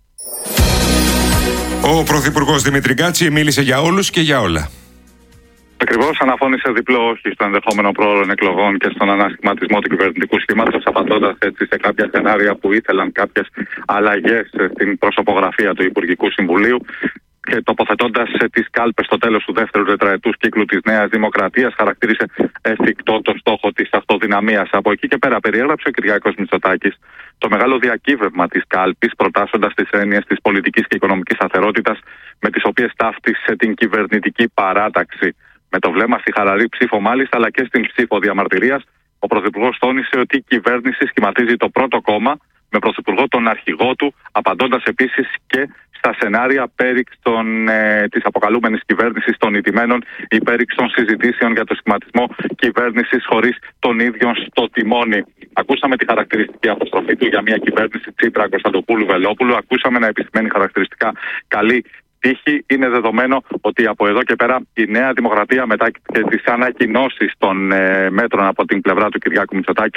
Ο Πρωθυπουργός Δημήτρη Γκάτση μίλησε για όλους και για όλα. Ακριβώς, αναφώνησε διπλό όχι στο ενδεχόμενο πρόωρων εκλογών και στον ανασχηματισμό του κυβερνητικού σχήματος, απαντώντας έτσι σε κάποια σενάρια που ήθελαν κάποιες αλλαγές στην προσωπογραφία του Υπουργικού Συμβουλίου. και τοποθετώντας τις κάλπες στο τέλος του δεύτερου τετραετούς κύκλου της Νέας Δημοκρατίας, χαρακτήρισε εφικτό το στόχο της αυτοδυναμίας. Από εκεί και πέρα περιέγραψε ο Κυριάκος Μητσοτάκης το μεγάλο διακύβευμα της κάλπης, προτάσσοντας τις έννοιες της πολιτικής και οικονομικής σταθερότητας, με τις οποίες ταύτισε την κυβερνητική παράταξη. Με το βλέμμα στη χαλαρή ψήφο μάλιστα, αλλά και στην ψήφο διαμαρτυρίας, ο Πρωθυπουργός τόνισε ότι η κυβέρνηση σχηματίζει το πρώτο κόμμα, με Πρωθυπουργό τον αρχηγό του, απαντώντας επίσης και στα σενάρια πέριξ της αποκαλούμενης κυβέρνησης των ηττημένων, ή πέριξ των συζητήσεων για το σχηματισμό κυβέρνησης χωρίς τον ίδιο στο τιμόνι. Ακούσαμε τη χαρακτηριστική αποστροφή του για μια κυβέρνηση Τσίπρα, Κωνσταντοπούλου, Βελόπουλου. Ακούσαμε να επισημαίνει χαρακτηριστικά καλή τύχη. Είναι δεδομένο ότι από εδώ και πέρα η Νέα Δημοκρατία, μετά και τις ανακοινώσεις των μέτρων από την πλευρά του Κυριάκου Μητσοτάκη,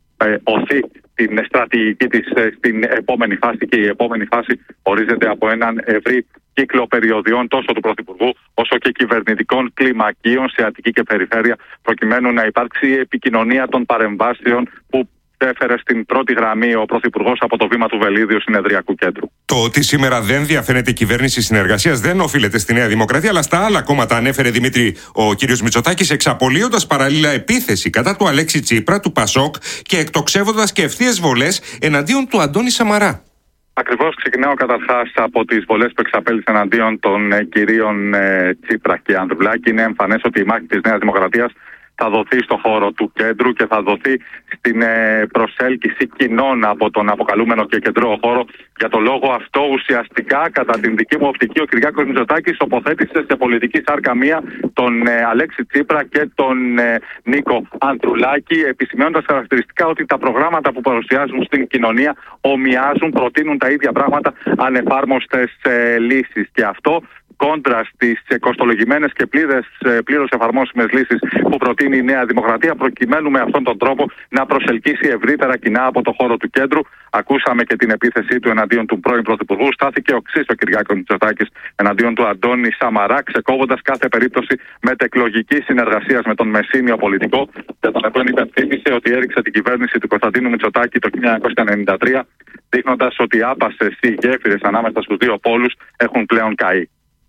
οθεί την στρατηγική της στην επόμενη φάση, και η επόμενη φάση ορίζεται από έναν ευρύ κύκλο περιοδιών τόσο του Πρωθυπουργού όσο και κυβερνητικών κλιμακίων σε Αττική και περιφέρεια, προκειμένου να υπάρξει η επικοινωνία των παρεμβάσεων που έφερε στην πρώτη γραμμή ο Πρωθυπουργός από το βήμα του Βελίδιου Συνεδριακού Κέντρου. Το ότι σήμερα δεν διαφαίνεται κυβέρνηση συνεργασίας δεν οφείλεται στη Νέα Δημοκρατία, αλλά στα άλλα κόμματα, ανέφερε Δημήτρη ο κύριος Μητσοτάκης, εξαπολύοντας παράλληλα επίθεση κατά του Αλέξη Τσίπρα, του Πασόκ, και εκτοξεύοντας και ευθείες βολές εναντίον του Αντώνη Σαμαρά. Ακριβώς, ξεκινάω καταρχάς από τις βολές που εξαπέλυσε εναντίον των κυρίων Τσίπρα και Ανδρουλάκη. Είναι εμφανές ότι η μάχη της Νέας Δημοκρατίας θα δοθεί στο χώρο του κέντρου και θα δοθεί στην προσέλκυση κοινών από τον αποκαλούμενο και κεντρό χώρο. Για το λόγο αυτό, ουσιαστικά, κατά την δική μου οπτική, ο Κυριάκος Μητσοτάκης τοποθέτησε σε πολιτική σάρκα μία τον Αλέξη Τσίπρα και τον Νίκο Ανδρουλάκη, επισημαίνοντας χαρακτηριστικά ότι τα προγράμματα που παρουσιάζουν στην κοινωνία ομοιάζουν, προτείνουν τα ίδια πράγματα, ανεφάρμοστες λύσεις. Και αυτό κόντρα στις κοστολογημένες και πλήρως εφαρμόσιμες λύσεις που προτείνει η Νέα Δημοκρατία, προκειμένου με αυτόν τον τρόπο να προσελκύσει ευρύτερα κοινά από το χώρο του κέντρου. Ακούσαμε και την επίθεσή του εναντίον του πρώην Πρωθυπουργού. Στάθηκε οξύς ο Κυριάκος Μητσοτάκης εναντίον του Αντώνη Σαμαρά, ξεκόβοντας κάθε περίπτωση μετεκλογικής συνεργασίας με τον μεσήνιο πολιτικό, και τον οποίο υπενθύμησε ότι έριξε την κυβέρνηση του Κωνσταντίνου Μητσοτάκη το 1993, δείχνοντας ότι άπασες οι γέφυρες ανάμεσα στους δύο πόλους έχουν πλέον καεί.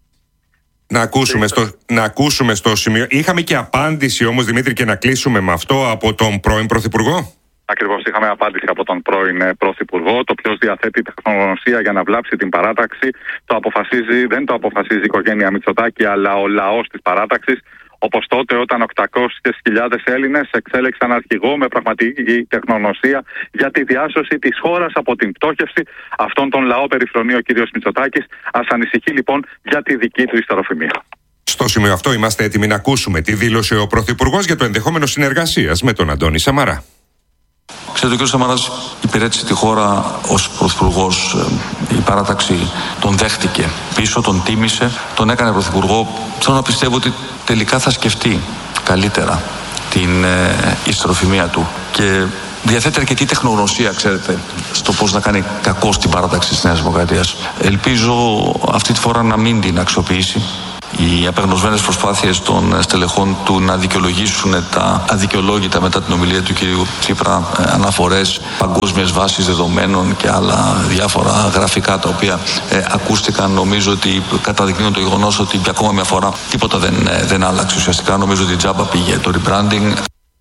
Να ακούσουμε στο σημείο. Είχαμε και απάντηση όμως, Δημήτρη, και να κλείσουμε με αυτό, από τον πρώην Πρωθυπουργό. Ακριβώς, είχαμε απάντηση από τον πρώην Πρωθυπουργό. Το ποιος διαθέτει τεχνογνωσία για να βλάψει την παράταξη δεν το αποφασίζει η οικογένεια Μητσοτάκη, αλλά ο λαός της παράταξης. Όπως τότε, όταν 800.000 Έλληνες εξέλεξαν αρχηγό με πραγματική τεχνογνωσία για τη διάσωση της χώρας από την πτώχευση. Αυτόν τον λαό περιφρονεί ο κύριος Μητσοτάκης. Ας ανησυχεί λοιπόν για τη δική του ιστεροφημία. Στο σημείο αυτό είμαστε έτοιμοι να ακούσουμε τη δήλωση ο Πρωθυπουργός για το ενδεχόμενο συνεργασίας με τον Αντώνη Σαμαρά. Ξέρετε, ο κ. Σαμαράς υπηρέτησε τη χώρα ως πρωθυπουργός. Η παράταξη τον δέχτηκε πίσω, τον τίμησε, τον έκανε πρωθυπουργό. Θέλω να πιστεύω ότι τελικά θα σκεφτεί καλύτερα την ιστεροφημία του και διαθέτει αρκετή τεχνογνωσία, ξέρετε, στο πώς να κάνει κακό στην παράταξη της Νέας Δημοκρατίας. Ελπίζω αυτή τη φορά να μην την αξιοποιήσει. Οι απεγνωσμένες προσπάθειες των στελεχών του να δικαιολογήσουν τα αδικαιολόγητα μετά την ομιλία του κ. Τσίπρα, αναφορές, παγκόσμιες βάσεις δεδομένων και άλλα διάφορα γραφικά τα οποία ακούστηκαν, νομίζω ότι καταδεικνύουν το γεγονός ότι για ακόμα μια φορά τίποτα δεν άλλαξε ουσιαστικά. Νομίζω ότι τζάμπα πήγε το rebranding.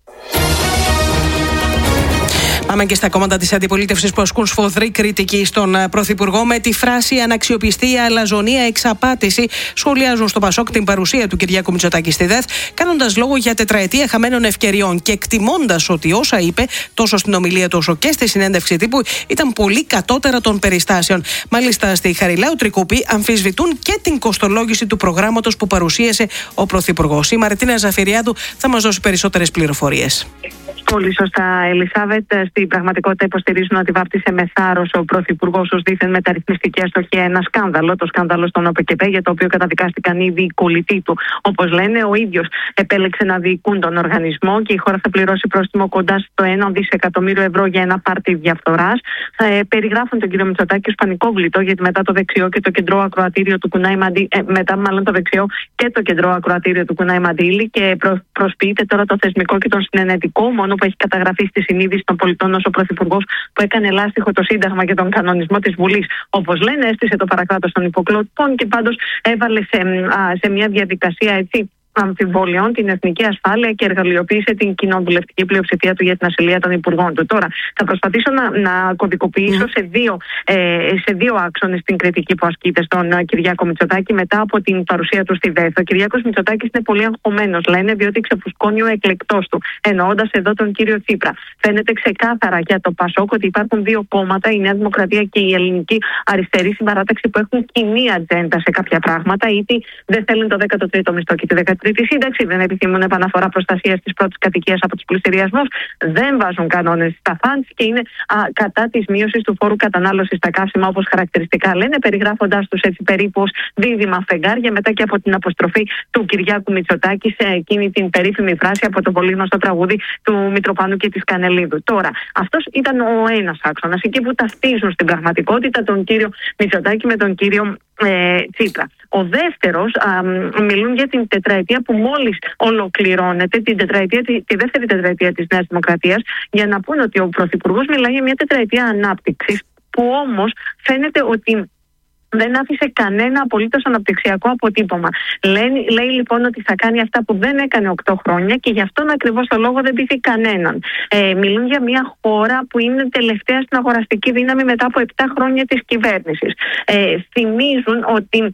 Πάμε και στα κόμματα της αντιπολίτευσης που ασκούν σφοδρή κριτική στον Πρωθυπουργό με τη φράση «αναξιοπιστία, αλαζονία, εξαπάτηση». Σχολιάζουν στο Πασόκ την παρουσία του Κυριάκου Μητσοτάκη στη ΔΕΘ, κάνοντας λόγο για τετραετία χαμένων ευκαιριών και εκτιμώντας ότι όσα είπε τόσο στην ομιλία του όσο και στη συνέντευξη τύπου ήταν πολύ κατώτερα των περιστάσεων. Μάλιστα, στη Χαριλάου Τρικούπη αμφισβητούν και την κοστολόγηση του προγράμματος που παρουσίασε ο Πρωθυπουργός. Η Μαρτίνα Ζαφυριάδου θα μας δώσει περισσότερες πληροφορίες. Πολύ σωστά, Ελισάβετ. Στην πραγματικότητα υποστηρίζουν ότι βάπτισε με θάρρος ο Πρωθυπουργός ως δίθεν μεταρρυθμιστική αστοχία ένα σκάνδαλο, το σκάνδαλο στον ΟΠΕΚΕΠΕ, για το οποίο καταδικάστηκαν ήδη οι κολλητοί του. Όπως λένε, ο ίδιος επέλεξε να διοικούν τον οργανισμό και η χώρα θα πληρώσει πρόστιμο κοντά στο 1 δισεκατομμύριο ευρώ για ένα πάρτι διαφθοράς. Περιγράφουν τον κύριο Μητσοτάκη ως πανικόβλητο, γιατί μετά το δεξιό και το κεντρό ακροατήριο του Κουνάι Μαντήλη, το δεξιό και το κεντρό ακροατήριο του Κουνάι Μαντήλη, και προσποιείται τώρα το θεσμικό και τον συνενετικό, μόνο που έχει καταγραφεί στη συνείδηση των πολιτών ως ο Πρωθυπουργός που έκανε λάστιχο το Σύνταγμα και τον κανονισμό της Βουλής. Όπως λένε, έστησε το παρακράτος των υποκλοπών και πάντως έβαλε σε μια διαδικασία αμφιβολιών την εθνική ασφάλεια και εργαλειοποίησε την κοινοβουλευτική πλειοψηφία του για την ασυλία των υπουργών του. Τώρα, θα προσπαθήσω να κωδικοποιήσω σε δύο άξονες την κριτική που ασκείται στον Κυριάκο Μητσοτάκη μετά από την παρουσία του στη ΔΕΘ. Ο Κυριάκος Μητσοτάκης είναι πολύ αγχωμένος, λένε, διότι ξεφουσκώνει ο εκλεκτός του. Εννοώντας εδώ τον κύριο Τσίπρα. Φαίνεται ξεκάθαρα για το ΠΑΣΟΚ ότι υπάρχουν δύο κόμματα, η Νέα Δημοκρατία και η Ελληνική Αριστερή Συμπαράταξη, που έχουν κοινή ατζέντα σε κάποια πράγματα, είτε δεν θέλουν το 13ο μισθό και τη 13η σύνταξη, δεν επιθυμούν επαναφορά προστασίας της πρώτης κατοικίας από τους πληστηριασμούς, δεν βάζουν κανόνες στα φαντς και είναι κατά της μείωσης του φόρου κατανάλωσης στα καύσιμα, όπως χαρακτηριστικά λένε, περιγράφοντας τους έτσι περίπου ως δίδυμα φεγγάρια, μετά και από την αποστροφή του Κυριάκου Μητσοτάκη σε εκείνη την περίφημη φράση από το πολύ γνωστό τραγούδι του Μητροπάνου και της Κανελίδου. Τώρα, αυτός ήταν ο ένας άξονας, εκεί που ταυτίζουν στην πραγματικότητα τον κύριο Μητσοτάκη με τον κύριο Τσίπρα. Ο δεύτερος, μιλούν για την τετραετία που μόλις ολοκληρώνεται, τη δεύτερη τετραετία της Νέας Δημοκρατίας, για να πούν ότι ο Πρωθυπουργός μιλάει για μια τετραετία ανάπτυξης, που όμως φαίνεται ότι δεν άφησε κανένα απολύτως αναπτυξιακό αποτύπωμα. Λέει λοιπόν ότι θα κάνει αυτά που δεν έκανε 8 χρόνια και γι' αυτόν ακριβώς το λόγο δεν πείθει κανέναν. Μιλούν για μια χώρα που είναι τελευταία στην αγοραστική δύναμη μετά από 7 χρόνια της κυβέρνησης. Θυμίζουν ότι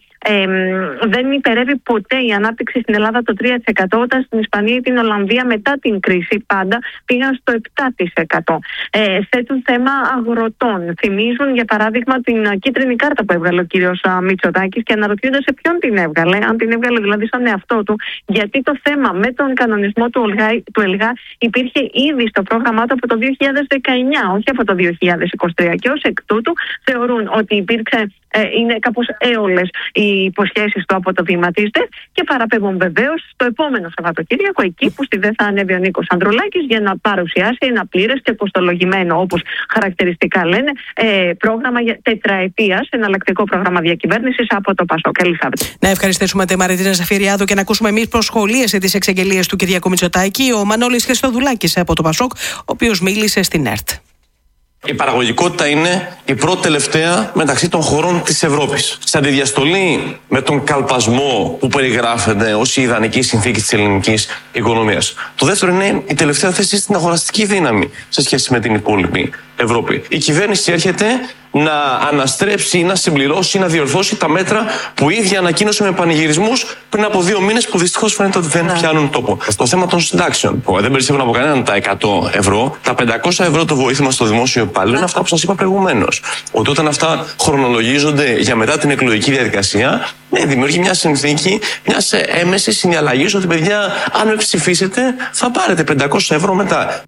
δεν υπερεύει ποτέ η ανάπτυξη στην Ελλάδα το 3%, όταν στην Ισπανία ή την Ολλανδία μετά την κρίση πάντα πήγαν στο 7%. Θέτουν θέμα αγροτών. Θυμίζουν για παράδειγμα την κίτρινη κάρτα που έβγαλε ο κύριος Μητσοτάκης και αναρωτιούνται σε ποιον την έβγαλε, αν την έβγαλε δηλαδή στον εαυτό του, γιατί το θέμα με τον κανονισμό του ΕΛΓΑ υπήρχε ήδη στο πρόγραμμά του από το 2019, όχι από το 2023, και ως εκ τούτου θεωρούν ότι είναι κάπως έολες οι υποσχέσεις του από το βήμα της ΔΕΘ και παραπέμπουν βεβαίως στο επόμενο Σαββατοκύριακο, εκεί που στη ΔΕΘ θα ανέβει ο Νίκος Ανδρουλάκης για να παρουσιάσει ένα πλήρες και κοστολογημένο, όπως χαρακτηριστικά λένε, πρόγραμμα τετραετίας, εναλλακτικό πρόγραμμα διακυβέρνησης από το ΠΑΣΟΚ. Ελισάβετ. Να ευχαριστήσουμε τη Μαριτίνα Ζαφυριάδου και να ακούσουμε εμείς πώς σχολίασε τις εξαγγελίες του Κυριάκου Μητσοτάκη ο Μανώλης Χριστοδουλάκης από το ΠΑΣΟΚ, ο οποίος μίλησε στην ΕΡΤ. Η παραγωγικότητα είναι η πρώτη τελευταία μεταξύ των χωρών της Ευρώπης. Σε αντιδιαστολή με τον καλπασμό που περιγράφεται ως η ιδανική συνθήκη της ελληνικής οικονομίας. Το δεύτερο είναι η τελευταία θέση στην αγοραστική δύναμη σε σχέση με την υπόλοιπη Ευρώπη. Η κυβέρνηση έρχεται να αναστρέψει, να συμπληρώσει, να διορθώσει τα μέτρα που η ίδια ανακοίνωσε με πανηγυρισμούς πριν από 2 μήνες, που δυστυχώς φαίνεται ότι δεν πιάνουν τόπο. Στο θέμα των συντάξεων, που δεν περισσεύουν από κανέναν τα 100 ευρώ, τα 500 ευρώ το βοήθημα στο δημόσιο υπάλληλο είναι αυτά που σας είπα προηγουμένως. Ότι όταν αυτά χρονολογίζονται για μετά την εκλογική διαδικασία, δημιουργεί μια συνθήκη μιας έμεσης συνδιαλλαγής ότι, παιδιά, αν με ψηφίσετε, θα πάρετε 500 ευρώ μετά.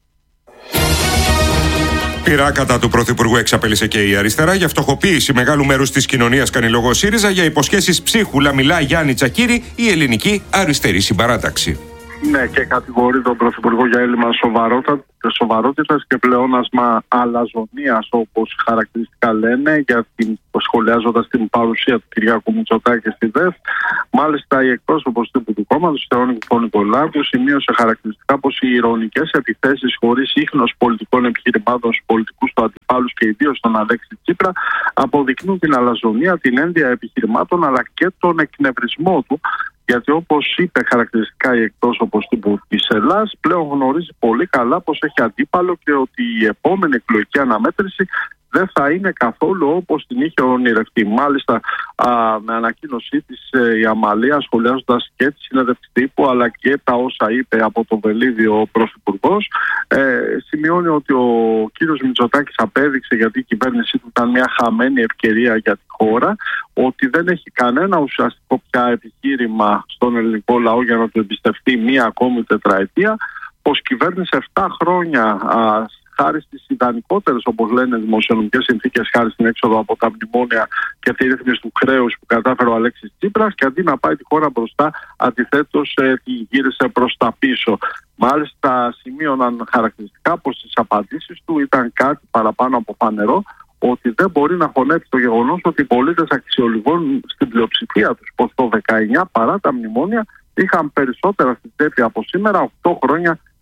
Πειρά κατά του Πρωθυπουργού εξαπέλυσε και η αριστερά για φτωχοποίηση μεγάλου μέρους της κοινωνίας, κάνει λόγο ΣΥΡΙΖΑ. Για υποσχέσεις ψίχουλα μιλά Γιάννη Τσακίρη, η Ελληνική Αριστερή Συμπαράταξη. Ναι, και κατηγορεί τον Πρωθυπουργό για έλλειμμα σοβαρότητας και πλεόνασμα αλαζονίας, όπως χαρακτηριστικά λένε, σχολιάζοντας την παρουσία του Κυριάκου Μητσοτάκη στη ΔΕΘ. Μάλιστα, η εκπρόσωπος τύπου του κόμματος, Θεόνικη Πονικολάκου, σημείωσε χαρακτηριστικά πως οι ειρωνικές επιθέσεις χωρίς ίχνος πολιτικών επιχειρημάτων στους πολιτικούς του αντιπάλους και ιδίως τον Αλέξη Τσίπρα αποδεικνύουν την αλαζονία, την ένδια επιχειρημάτων αλλά και τον εκνευρισμό του. Γιατί, όπως είπε χαρακτηριστικά η εκπρόσωπος τύπου της Ελλάδας, πλέον γνωρίζει πολύ καλά πως έχει αντίπαλο και ότι η επόμενη εκλογική αναμέτρηση δεν θα είναι καθόλου όπως την είχε ονειρευτεί. Μάλιστα, με ανακοίνωσή της η Αμαλία, σχολιάζοντας και τη συνέντευξη τύπου αλλά και τα όσα είπε από το βελίδιο ο Πρωθυπουργός, σημειώνει ότι ο κύριος Μητσοτάκης απέδειξε, γιατί η κυβέρνησή του ήταν μια χαμένη ευκαιρία για τη χώρα, ότι δεν έχει κανένα ουσιαστικό πια επιχείρημα στον ελληνικό λαό για να του εμπιστευτεί μία ακόμη τετραετία, πως κυβέρνησε 7 χρόνια χάρη στις ιδανικότερες, όπως λένε, δημοσιονομικές συνθήκες, χάρη στην έξοδο από τα μνημόνια και τη ρύθμιση του χρέους που κατάφερε ο Αλέξης Τσίπρας, και αντί να πάει τη χώρα μπροστά, αντιθέτως τη γύρισε προς τα πίσω. Μάλιστα, σημείωναν χαρακτηριστικά πως στις απαντήσεις του ήταν κάτι παραπάνω από φανερό, ότι δεν μπορεί να χωνέψει το γεγονός ότι οι πολίτες αξιολογούν στην πλειοψηφία τους πως το 19, παρά τα μνημόνια, είχαν περισσότερα στην τσέπη από σήμερα 8 χρόνια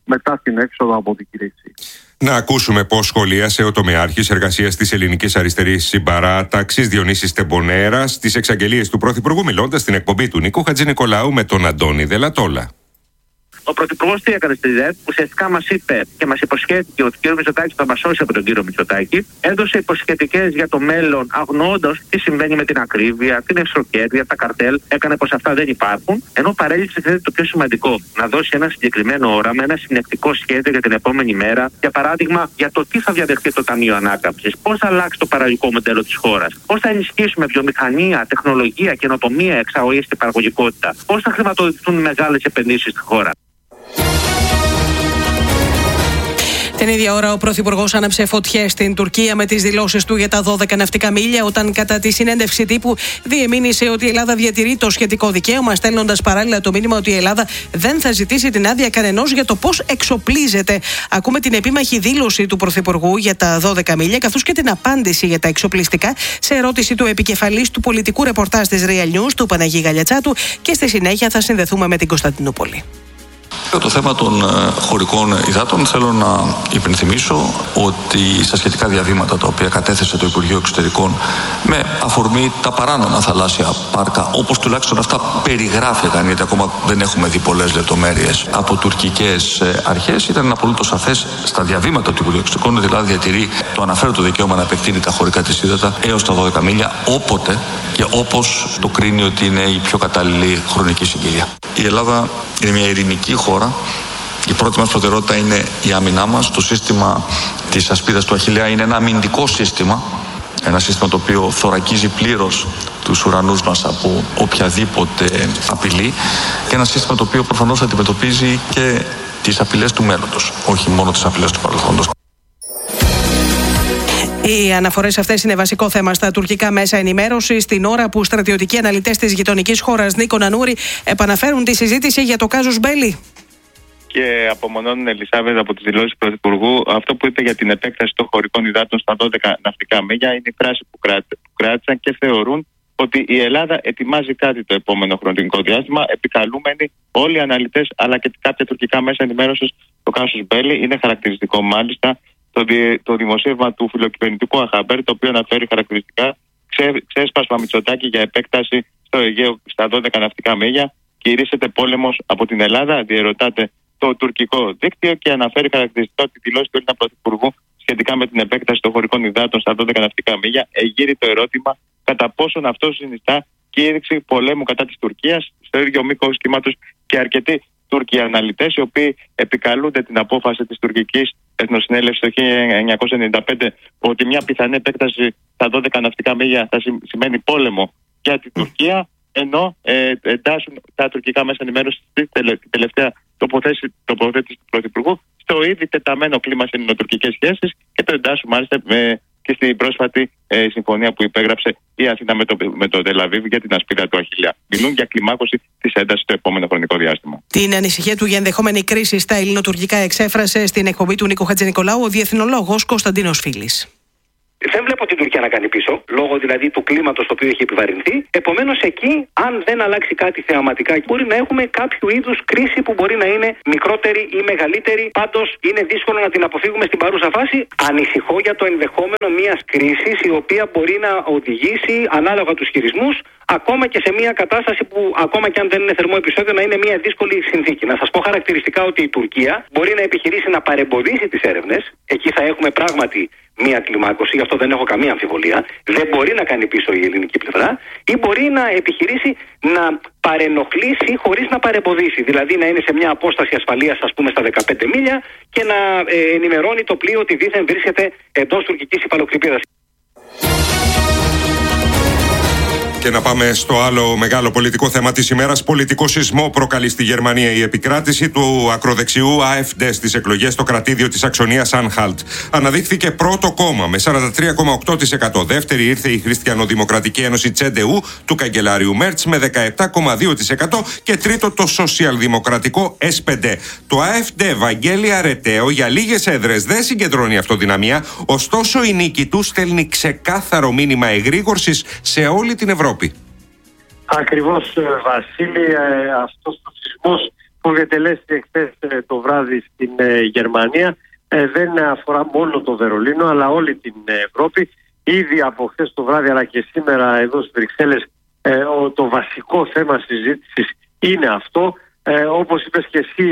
μετά την έξοδο από την κήρυξη. Να ακούσουμε πώς σχολίασε ο τομεάρχης εργασίας της Ελληνικής Αριστερής Συμπαράταξης Διονύσης Τεμπονέρας τις εξαγγελίες του Πρωθυπουργού, μιλώντας στην εκπομπή του Νίκου Χατζηνικολάου με τον Αντώνη Δελατόλα. Ο Πρωθυπουργός τι έκανε στη ΔΕΔ, ουσιαστικά μας είπε και μας υποσχέθηκε ότι ο κ. Μητσοτάκης θα μας σώσει από τον κύριο Μητσοτάκη. Έδωσε υποσχετικές για το μέλλον, αγνοώντας τι συμβαίνει με την ακρίβεια, την εξωκέρδεια, τα καρτέλ. Έκανε πως αυτά δεν υπάρχουν. Ενώ παρέλειψε το πιο σημαντικό, να δώσει ένα συγκεκριμένο όραμα, ένα συνεκτικό σχέδιο για την επόμενη μέρα. Για παράδειγμα, για το τι θα διαδεχτεί το Ταμείο Ανάκαμψης, πώς θα αλλάξει το παραγωγικό μοντέλο της χώρας, πώς θα ενισχύσουμε βιομηχανία, τεχνολογία, καινοτομία, εξαγωγή και παραγωγικότητα, πώς θα χρηματοδοτηθούν μεγάλες επενδύσεις στη χώρα. Την ίδια ώρα, ο Πρωθυπουργός άναψε φωτιές στην Τουρκία με τις δηλώσεις του για τα 12 ναυτικά μίλια, όταν κατά τη συνέντευξη τύπου διεμήνυσε ότι η Ελλάδα διατηρεί το σχετικό δικαίωμα, στέλνοντας παράλληλα το μήνυμα ότι η Ελλάδα δεν θα ζητήσει την άδεια κανενός για το πώς εξοπλίζεται. Ακούμε την επίμαχη δήλωση του Πρωθυπουργού για τα 12 μίλια, καθώς και την απάντηση για τα εξοπλιστικά σε ερώτηση του επικεφαλής του πολιτικού ρεπορτάζ της Real News, του Παναγί Γαλιατσάτου, και στη συνέχεια θα συνδεθούμε με την Κωνσταντινούπολη. Για το θέμα των χωρικών υδάτων θέλω να υπενθυμίσω ότι στα σχετικά διαβήματα τα οποία κατέθεσε το Υπουργείο Εξωτερικών με αφορμή τα παράνομα θαλάσσια πάρκα, όπως τουλάχιστον αυτά περιγράφηκαν, γιατί ακόμα δεν έχουμε δει πολλές λεπτομέρειες από τουρκικές αρχές, ήταν απολύτως σαφές στα διαβήματα του Υπουργείου Εξωτερικών, δηλαδή διατηρεί το αναφέρετο δικαίωμα να επεκτείνει τα χωρικά της ύδατα έως τα 12 μίλια, όποτε και όπως το κρίνει ότι είναι η πιο κατάλληλη χρονική συγκυρία. Η Ελλάδα είναι μια ειρηνική χώρα. Η πρώτη μας προτεραιότητα είναι η άμυνά μας. Το σύστημα της ασπίδας του Αχιλλέα είναι ένα αμυντικό σύστημα. Ένα σύστημα το οποίο θωρακίζει πλήρως τους ουρανούς μας από οποιαδήποτε απειλή. Και ένα σύστημα το οποίο προφανώς αντιμετωπίζει και τις απειλές του μέλλοντος, όχι μόνο τις απειλές του παρελθόντος. Οι αναφορές αυτές είναι βασικό θέμα στα τουρκικά μέσα ενημέρωσης, την ώρα που στρατιωτικοί αναλυτές της γειτονικής χώρας Νίκο Νανούρη επαναφέρουν τη συζήτηση για το κάζους Μπέλι. Και απομονώνουν, Ελισάβετ, από τις δηλώσεις του Πρωθυπουργού αυτό που είπε για την επέκταση των χωρικών υδάτων στα 12 ναυτικά μίλια. Είναι η φράση που κράτησαν και θεωρούν ότι η Ελλάδα ετοιμάζει κάτι το επόμενο χρονικό διάστημα, επικαλούμενοι όλοι οι αναλυτές αλλά και κάποια τουρκικά μέσα ενημέρωσης το κάζους Μπέλι. Είναι χαρακτηριστικό μάλιστα το δημοσίευμα του φιλοκυβερνητικού Αχαμπέρ, το οποίο αναφέρει χαρακτηριστικά ξέσπασμα Μητσοτάκη για επέκταση στο Αιγαίο στα 12 ναυτικά μίλια. Κηρύσσεται πόλεμος από την Ελλάδα, διερωτάται το τουρκικό δίκτυο, και αναφέρει χαρακτηριστικά ότι τη δηλώση του Έλληνα Πρωθυπουργού σχετικά με την επέκταση των χωρικών υδάτων στα 12 ναυτικά μίλια εγείρει το ερώτημα κατά πόσον αυτό συνιστά κήρυξη πολέμου κατά της Τουρκίας. Στο ίδιο μήκος κύματος και αρκετοί Τούρκοι αναλυτές, οι οποίοι επικαλούνται την απόφαση της τουρκικής Εθνοσυνέλευσης το 1995 ότι μια πιθανή επέκταση στα 12 ναυτικά μίλια θα σημαίνει πόλεμο για την Τουρκία, ενώ εντάσσουν τα τουρκικά μέσα ενημέρωση στην τελευταία τοποθέτηση του Πρωθυπουργού στο ήδη τεταμένο κλίμα σε ελληνοτουρκικές σχέσεις, και το εντάσσουν μάλιστα και στην πρόσφατη συμφωνία που υπέγραψε η Αθήνα με το Τελαβίβ για την ασπίδα του Αχιλλέα. Μιλούν για κλιμάκωση της έντασης στο επόμενο χρονικό διάστημα. Την ανησυχία του για ενδεχόμενη κρίση στα ελληνοτουρκικά εξέφρασε στην εκπομπή του Νίκου Χατζηνικολάου ο διεθνολόγος Κωνσταντίνος Φίλης. Δεν βλέπω την Τουρκία να κάνει πίσω, λόγω δηλαδή του κλίματος το οποίο έχει επιβαρυνθεί. Επομένως, εκεί, αν δεν αλλάξει κάτι θεαματικά, μπορεί να έχουμε κάποιο είδους κρίση που μπορεί να είναι μικρότερη ή μεγαλύτερη. Πάντως, είναι δύσκολο να την αποφύγουμε στην παρούσα φάση. Ανησυχώ για το ενδεχόμενο μιας κρίσης, η οποία μπορεί να οδηγήσει, ανάλογα τους χειρισμούς, ακόμα και σε μια κατάσταση που, ακόμα και αν δεν είναι θερμό επεισόδιο, να είναι μια δύσκολη συνθήκη. Να σας πω χαρακτηριστικά ότι η Τουρκία μπορεί να επιχειρήσει να παρεμποδίσει τις έρευνες. Εκεί θα έχουμε πράγματι μία κλιμάκωση, γι' αυτό δεν έχω καμία αμφιβολία. Δεν μπορεί να κάνει πίσω η ελληνική πλευρά, ή μπορεί να επιχειρήσει να παρενοχλήσει χωρίς να παρεμποδίσει. Δηλαδή να είναι σε μια απόσταση ασφαλείας, ας πούμε, στα 15 μίλια και να ενημερώνει το πλοίο ότι δήθεν βρίσκεται εντός τουρκικής υφαλοκρηπίδας. Και να πάμε στο άλλο μεγάλο πολιτικό θέμα της ημέρας. Πολιτικό σεισμό προκαλεί στη Γερμανία η επικράτηση του ακροδεξιού AfD στις εκλογές στο κρατήδιο της Αξονίας Anhalt. Αναδείχθηκε πρώτο κόμμα με 43,8%. Δεύτερη ήρθε η Χριστιανοδημοκρατική Ένωση CDU του καγκελάριου Μέρτς με 17,2% και τρίτο το σοσιαλδημοκρατικό SPD. Το AfD, Βαγγέλη Αρεταίο, για λίγες έδρες δεν συγκεντρώνει αυτοδυναμία, ωστόσο η νίκη του στέλνει ξεκάθαρο μήνυμα εγρήγορσης σε όλη την Ευρώπη. Ακριβώς, Βασίλη, αυτός ο σεισμός που διετελέσει εχθές το βράδυ στην Γερμανία δεν αφορά μόνο το Βερολίνο αλλά όλη την Ευρώπη. Ήδη από χθες το βράδυ αλλά και σήμερα εδώ στις Βρυξέλλες το βασικό θέμα συζήτησης είναι αυτό. Όπως είπες και εσύ,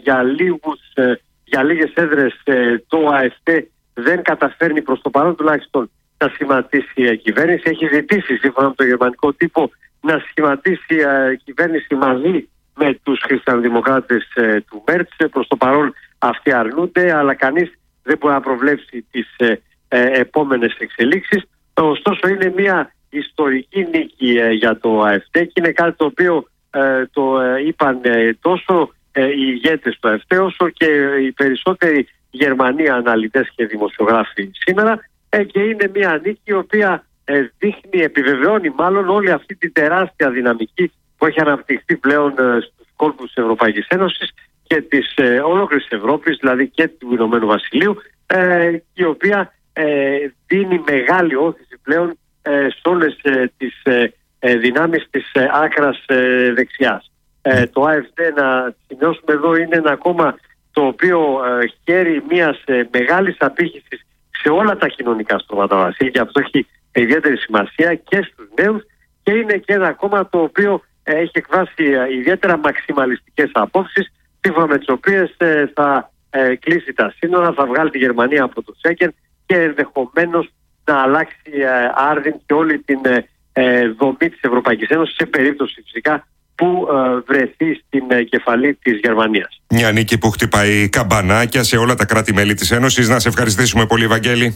για λίγες έδρες το ΑΕΦΤ δεν καταφέρνει προς το παρόν τουλάχιστον να σχηματίσει κυβέρνηση. Έχει ζητήσει σύμφωνα με το γερμανικό τύπο να σχηματίσει κυβέρνηση μαζί με τους χριστιανοδημοκράτες του Μέρτς. Προς το παρόν αυτοί αρνούνται, αλλά κανείς δεν μπορεί να προβλέψει τις επόμενες εξελίξεις. Ωστόσο είναι μια ιστορική νίκη για το ΑΕΦΤ και είναι κάτι το οποίο το είπαν τόσο οι ηγέτες του ΑΕΦΤ όσο και οι περισσότεροι Γερμανοί αναλυτές και δημοσιογράφοι σήμερα, και είναι μια νίκη η οποία επιβεβαιώνει μάλλον όλη αυτή την τεράστια δυναμική που έχει αναπτυχθεί πλέον στους κόλπους της Ευρωπαϊκής Ένωσης και της ολόκληρης Ευρώπης, δηλαδή και του Ηνωμένου Βασιλείου, η οποία δίνει μεγάλη όθηση πλέον σε όλες τις δυνάμεις της άκρας δεξιάς. Το ΑΕΦΤ, να σημειώσουμε εδώ, είναι ένα κόμμα το οποίο χαίρει μιας μεγάλης απήχησης σε όλα τα κοινωνικά στρώματα, Βασίλη, και αυτό έχει ιδιαίτερη σημασία και στους νέους, και είναι και ένα κόμμα το οποίο έχει εκφράσει ιδιαίτερα μαξιμαλιστικές απόψεις, σύμφωνα με τις οποίες θα κλείσει τα σύνορα, θα βγάλει τη Γερμανία από το Σέγγεν και ενδεχομένως να αλλάξει άρδιν και όλη την δομή της Ευρωπαϊκής Ένωσης, σε περίπτωση φυσικά που βρεθεί στην κεφαλή της Γερμανίας. Μια νίκη που χτυπάει καμπανάκια σε όλα τα κράτη-μέλη της Ένωσης. Να σε ευχαριστήσουμε πολύ, Βαγγέλη.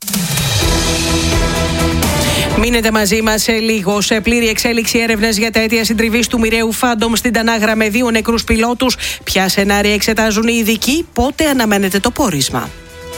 Μείνετε μαζί μας σε λίγο. Σε πλήρη εξέλιξη έρευνες για τα αίτια συντριβής του μοιραίου Phantom στην Τανάγρα με 2 νεκρούς πιλότους. Ποια σενάρια εξετάζουν οι ειδικοί, πότε αναμένεται το πόρισμα?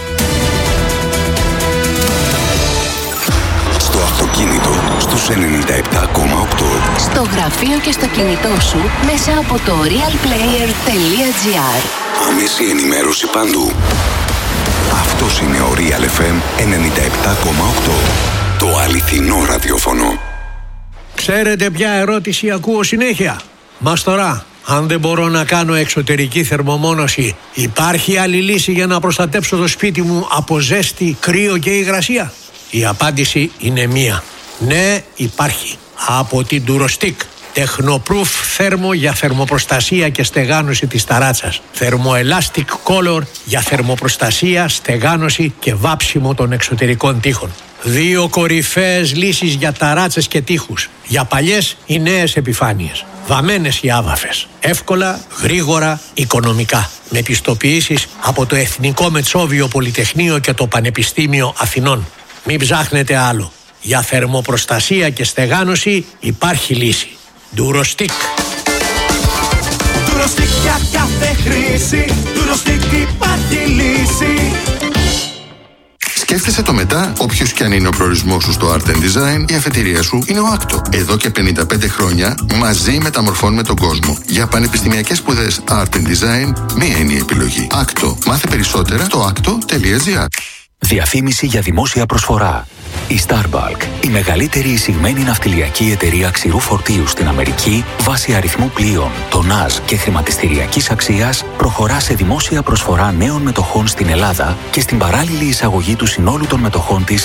Στο αυτοκίνητο στους 97,8. Στο γραφείο και στο κινητό σου μέσα από το realplayer.gr. Άμεση ενημέρωση παντού. Αυτός είναι ο Real FM 97,8. Το αληθινό ραδιόφωνο. Ξέρετε ποια ερώτηση ακούω συνέχεια? Μας τώρα, αν δεν μπορώ να κάνω εξωτερική θερμομόνωση, υπάρχει άλλη λύση για να προστατέψω το σπίτι μου από ζέστη, κρύο και υγρασία? Η απάντηση είναι μία. Ναι, υπάρχει. Από την Durostick. Tecnoproof θέρμο για θερμοπροστασία και στεγάνωση της ταράτσας. Thermoelastic Color για θερμοπροστασία, στεγάνωση και βάψιμο των εξωτερικών τοίχων. 2 κορυφαίες λύσεις για ταράτσες και τοίχους. Για παλιές ή νέες επιφάνειες. Βαμμένες ή άβαφες. Εύκολα, γρήγορα, οικονομικά. Με πιστοποιήσεις από το Εθνικό Μετσόβιο Πολυτεχνείο και το Πανεπιστήμιο Αθηνών. Μην ψάχνετε άλλο. Για θερμοπροστασία και στεγάνωση υπάρχει λύση. Durostick. Durostick για κάθε χρήση. Durostick υπάρχει λύση. Σκέφτεσαι το μετά, όποιος και αν είναι ο προορισμός σου στο Art and Design, η αφετηρία σου είναι ο Άκτο. Εδώ και 55 χρόνια μαζί μεταμορφώνουμε τον κόσμο. Για πανεπιστημιακές σπουδές Art and Design, μία είναι η επιλογή. Άκτο. Μάθε περισσότερα στο acto.gr. Διαφήμιση για δημόσια προσφορά. Η Starbulk, η μεγαλύτερη εισηγμένη ναυτιλιακή εταιρεία ξηρού φορτίου στην Αμερική, βάσει αριθμού πλοίων, τονάζ και χρηματιστηριακής αξίας, προχωρά σε δημόσια προσφορά νέων μετοχών στην Ελλάδα και στην παράλληλη εισαγωγή του συνόλου των μετοχών της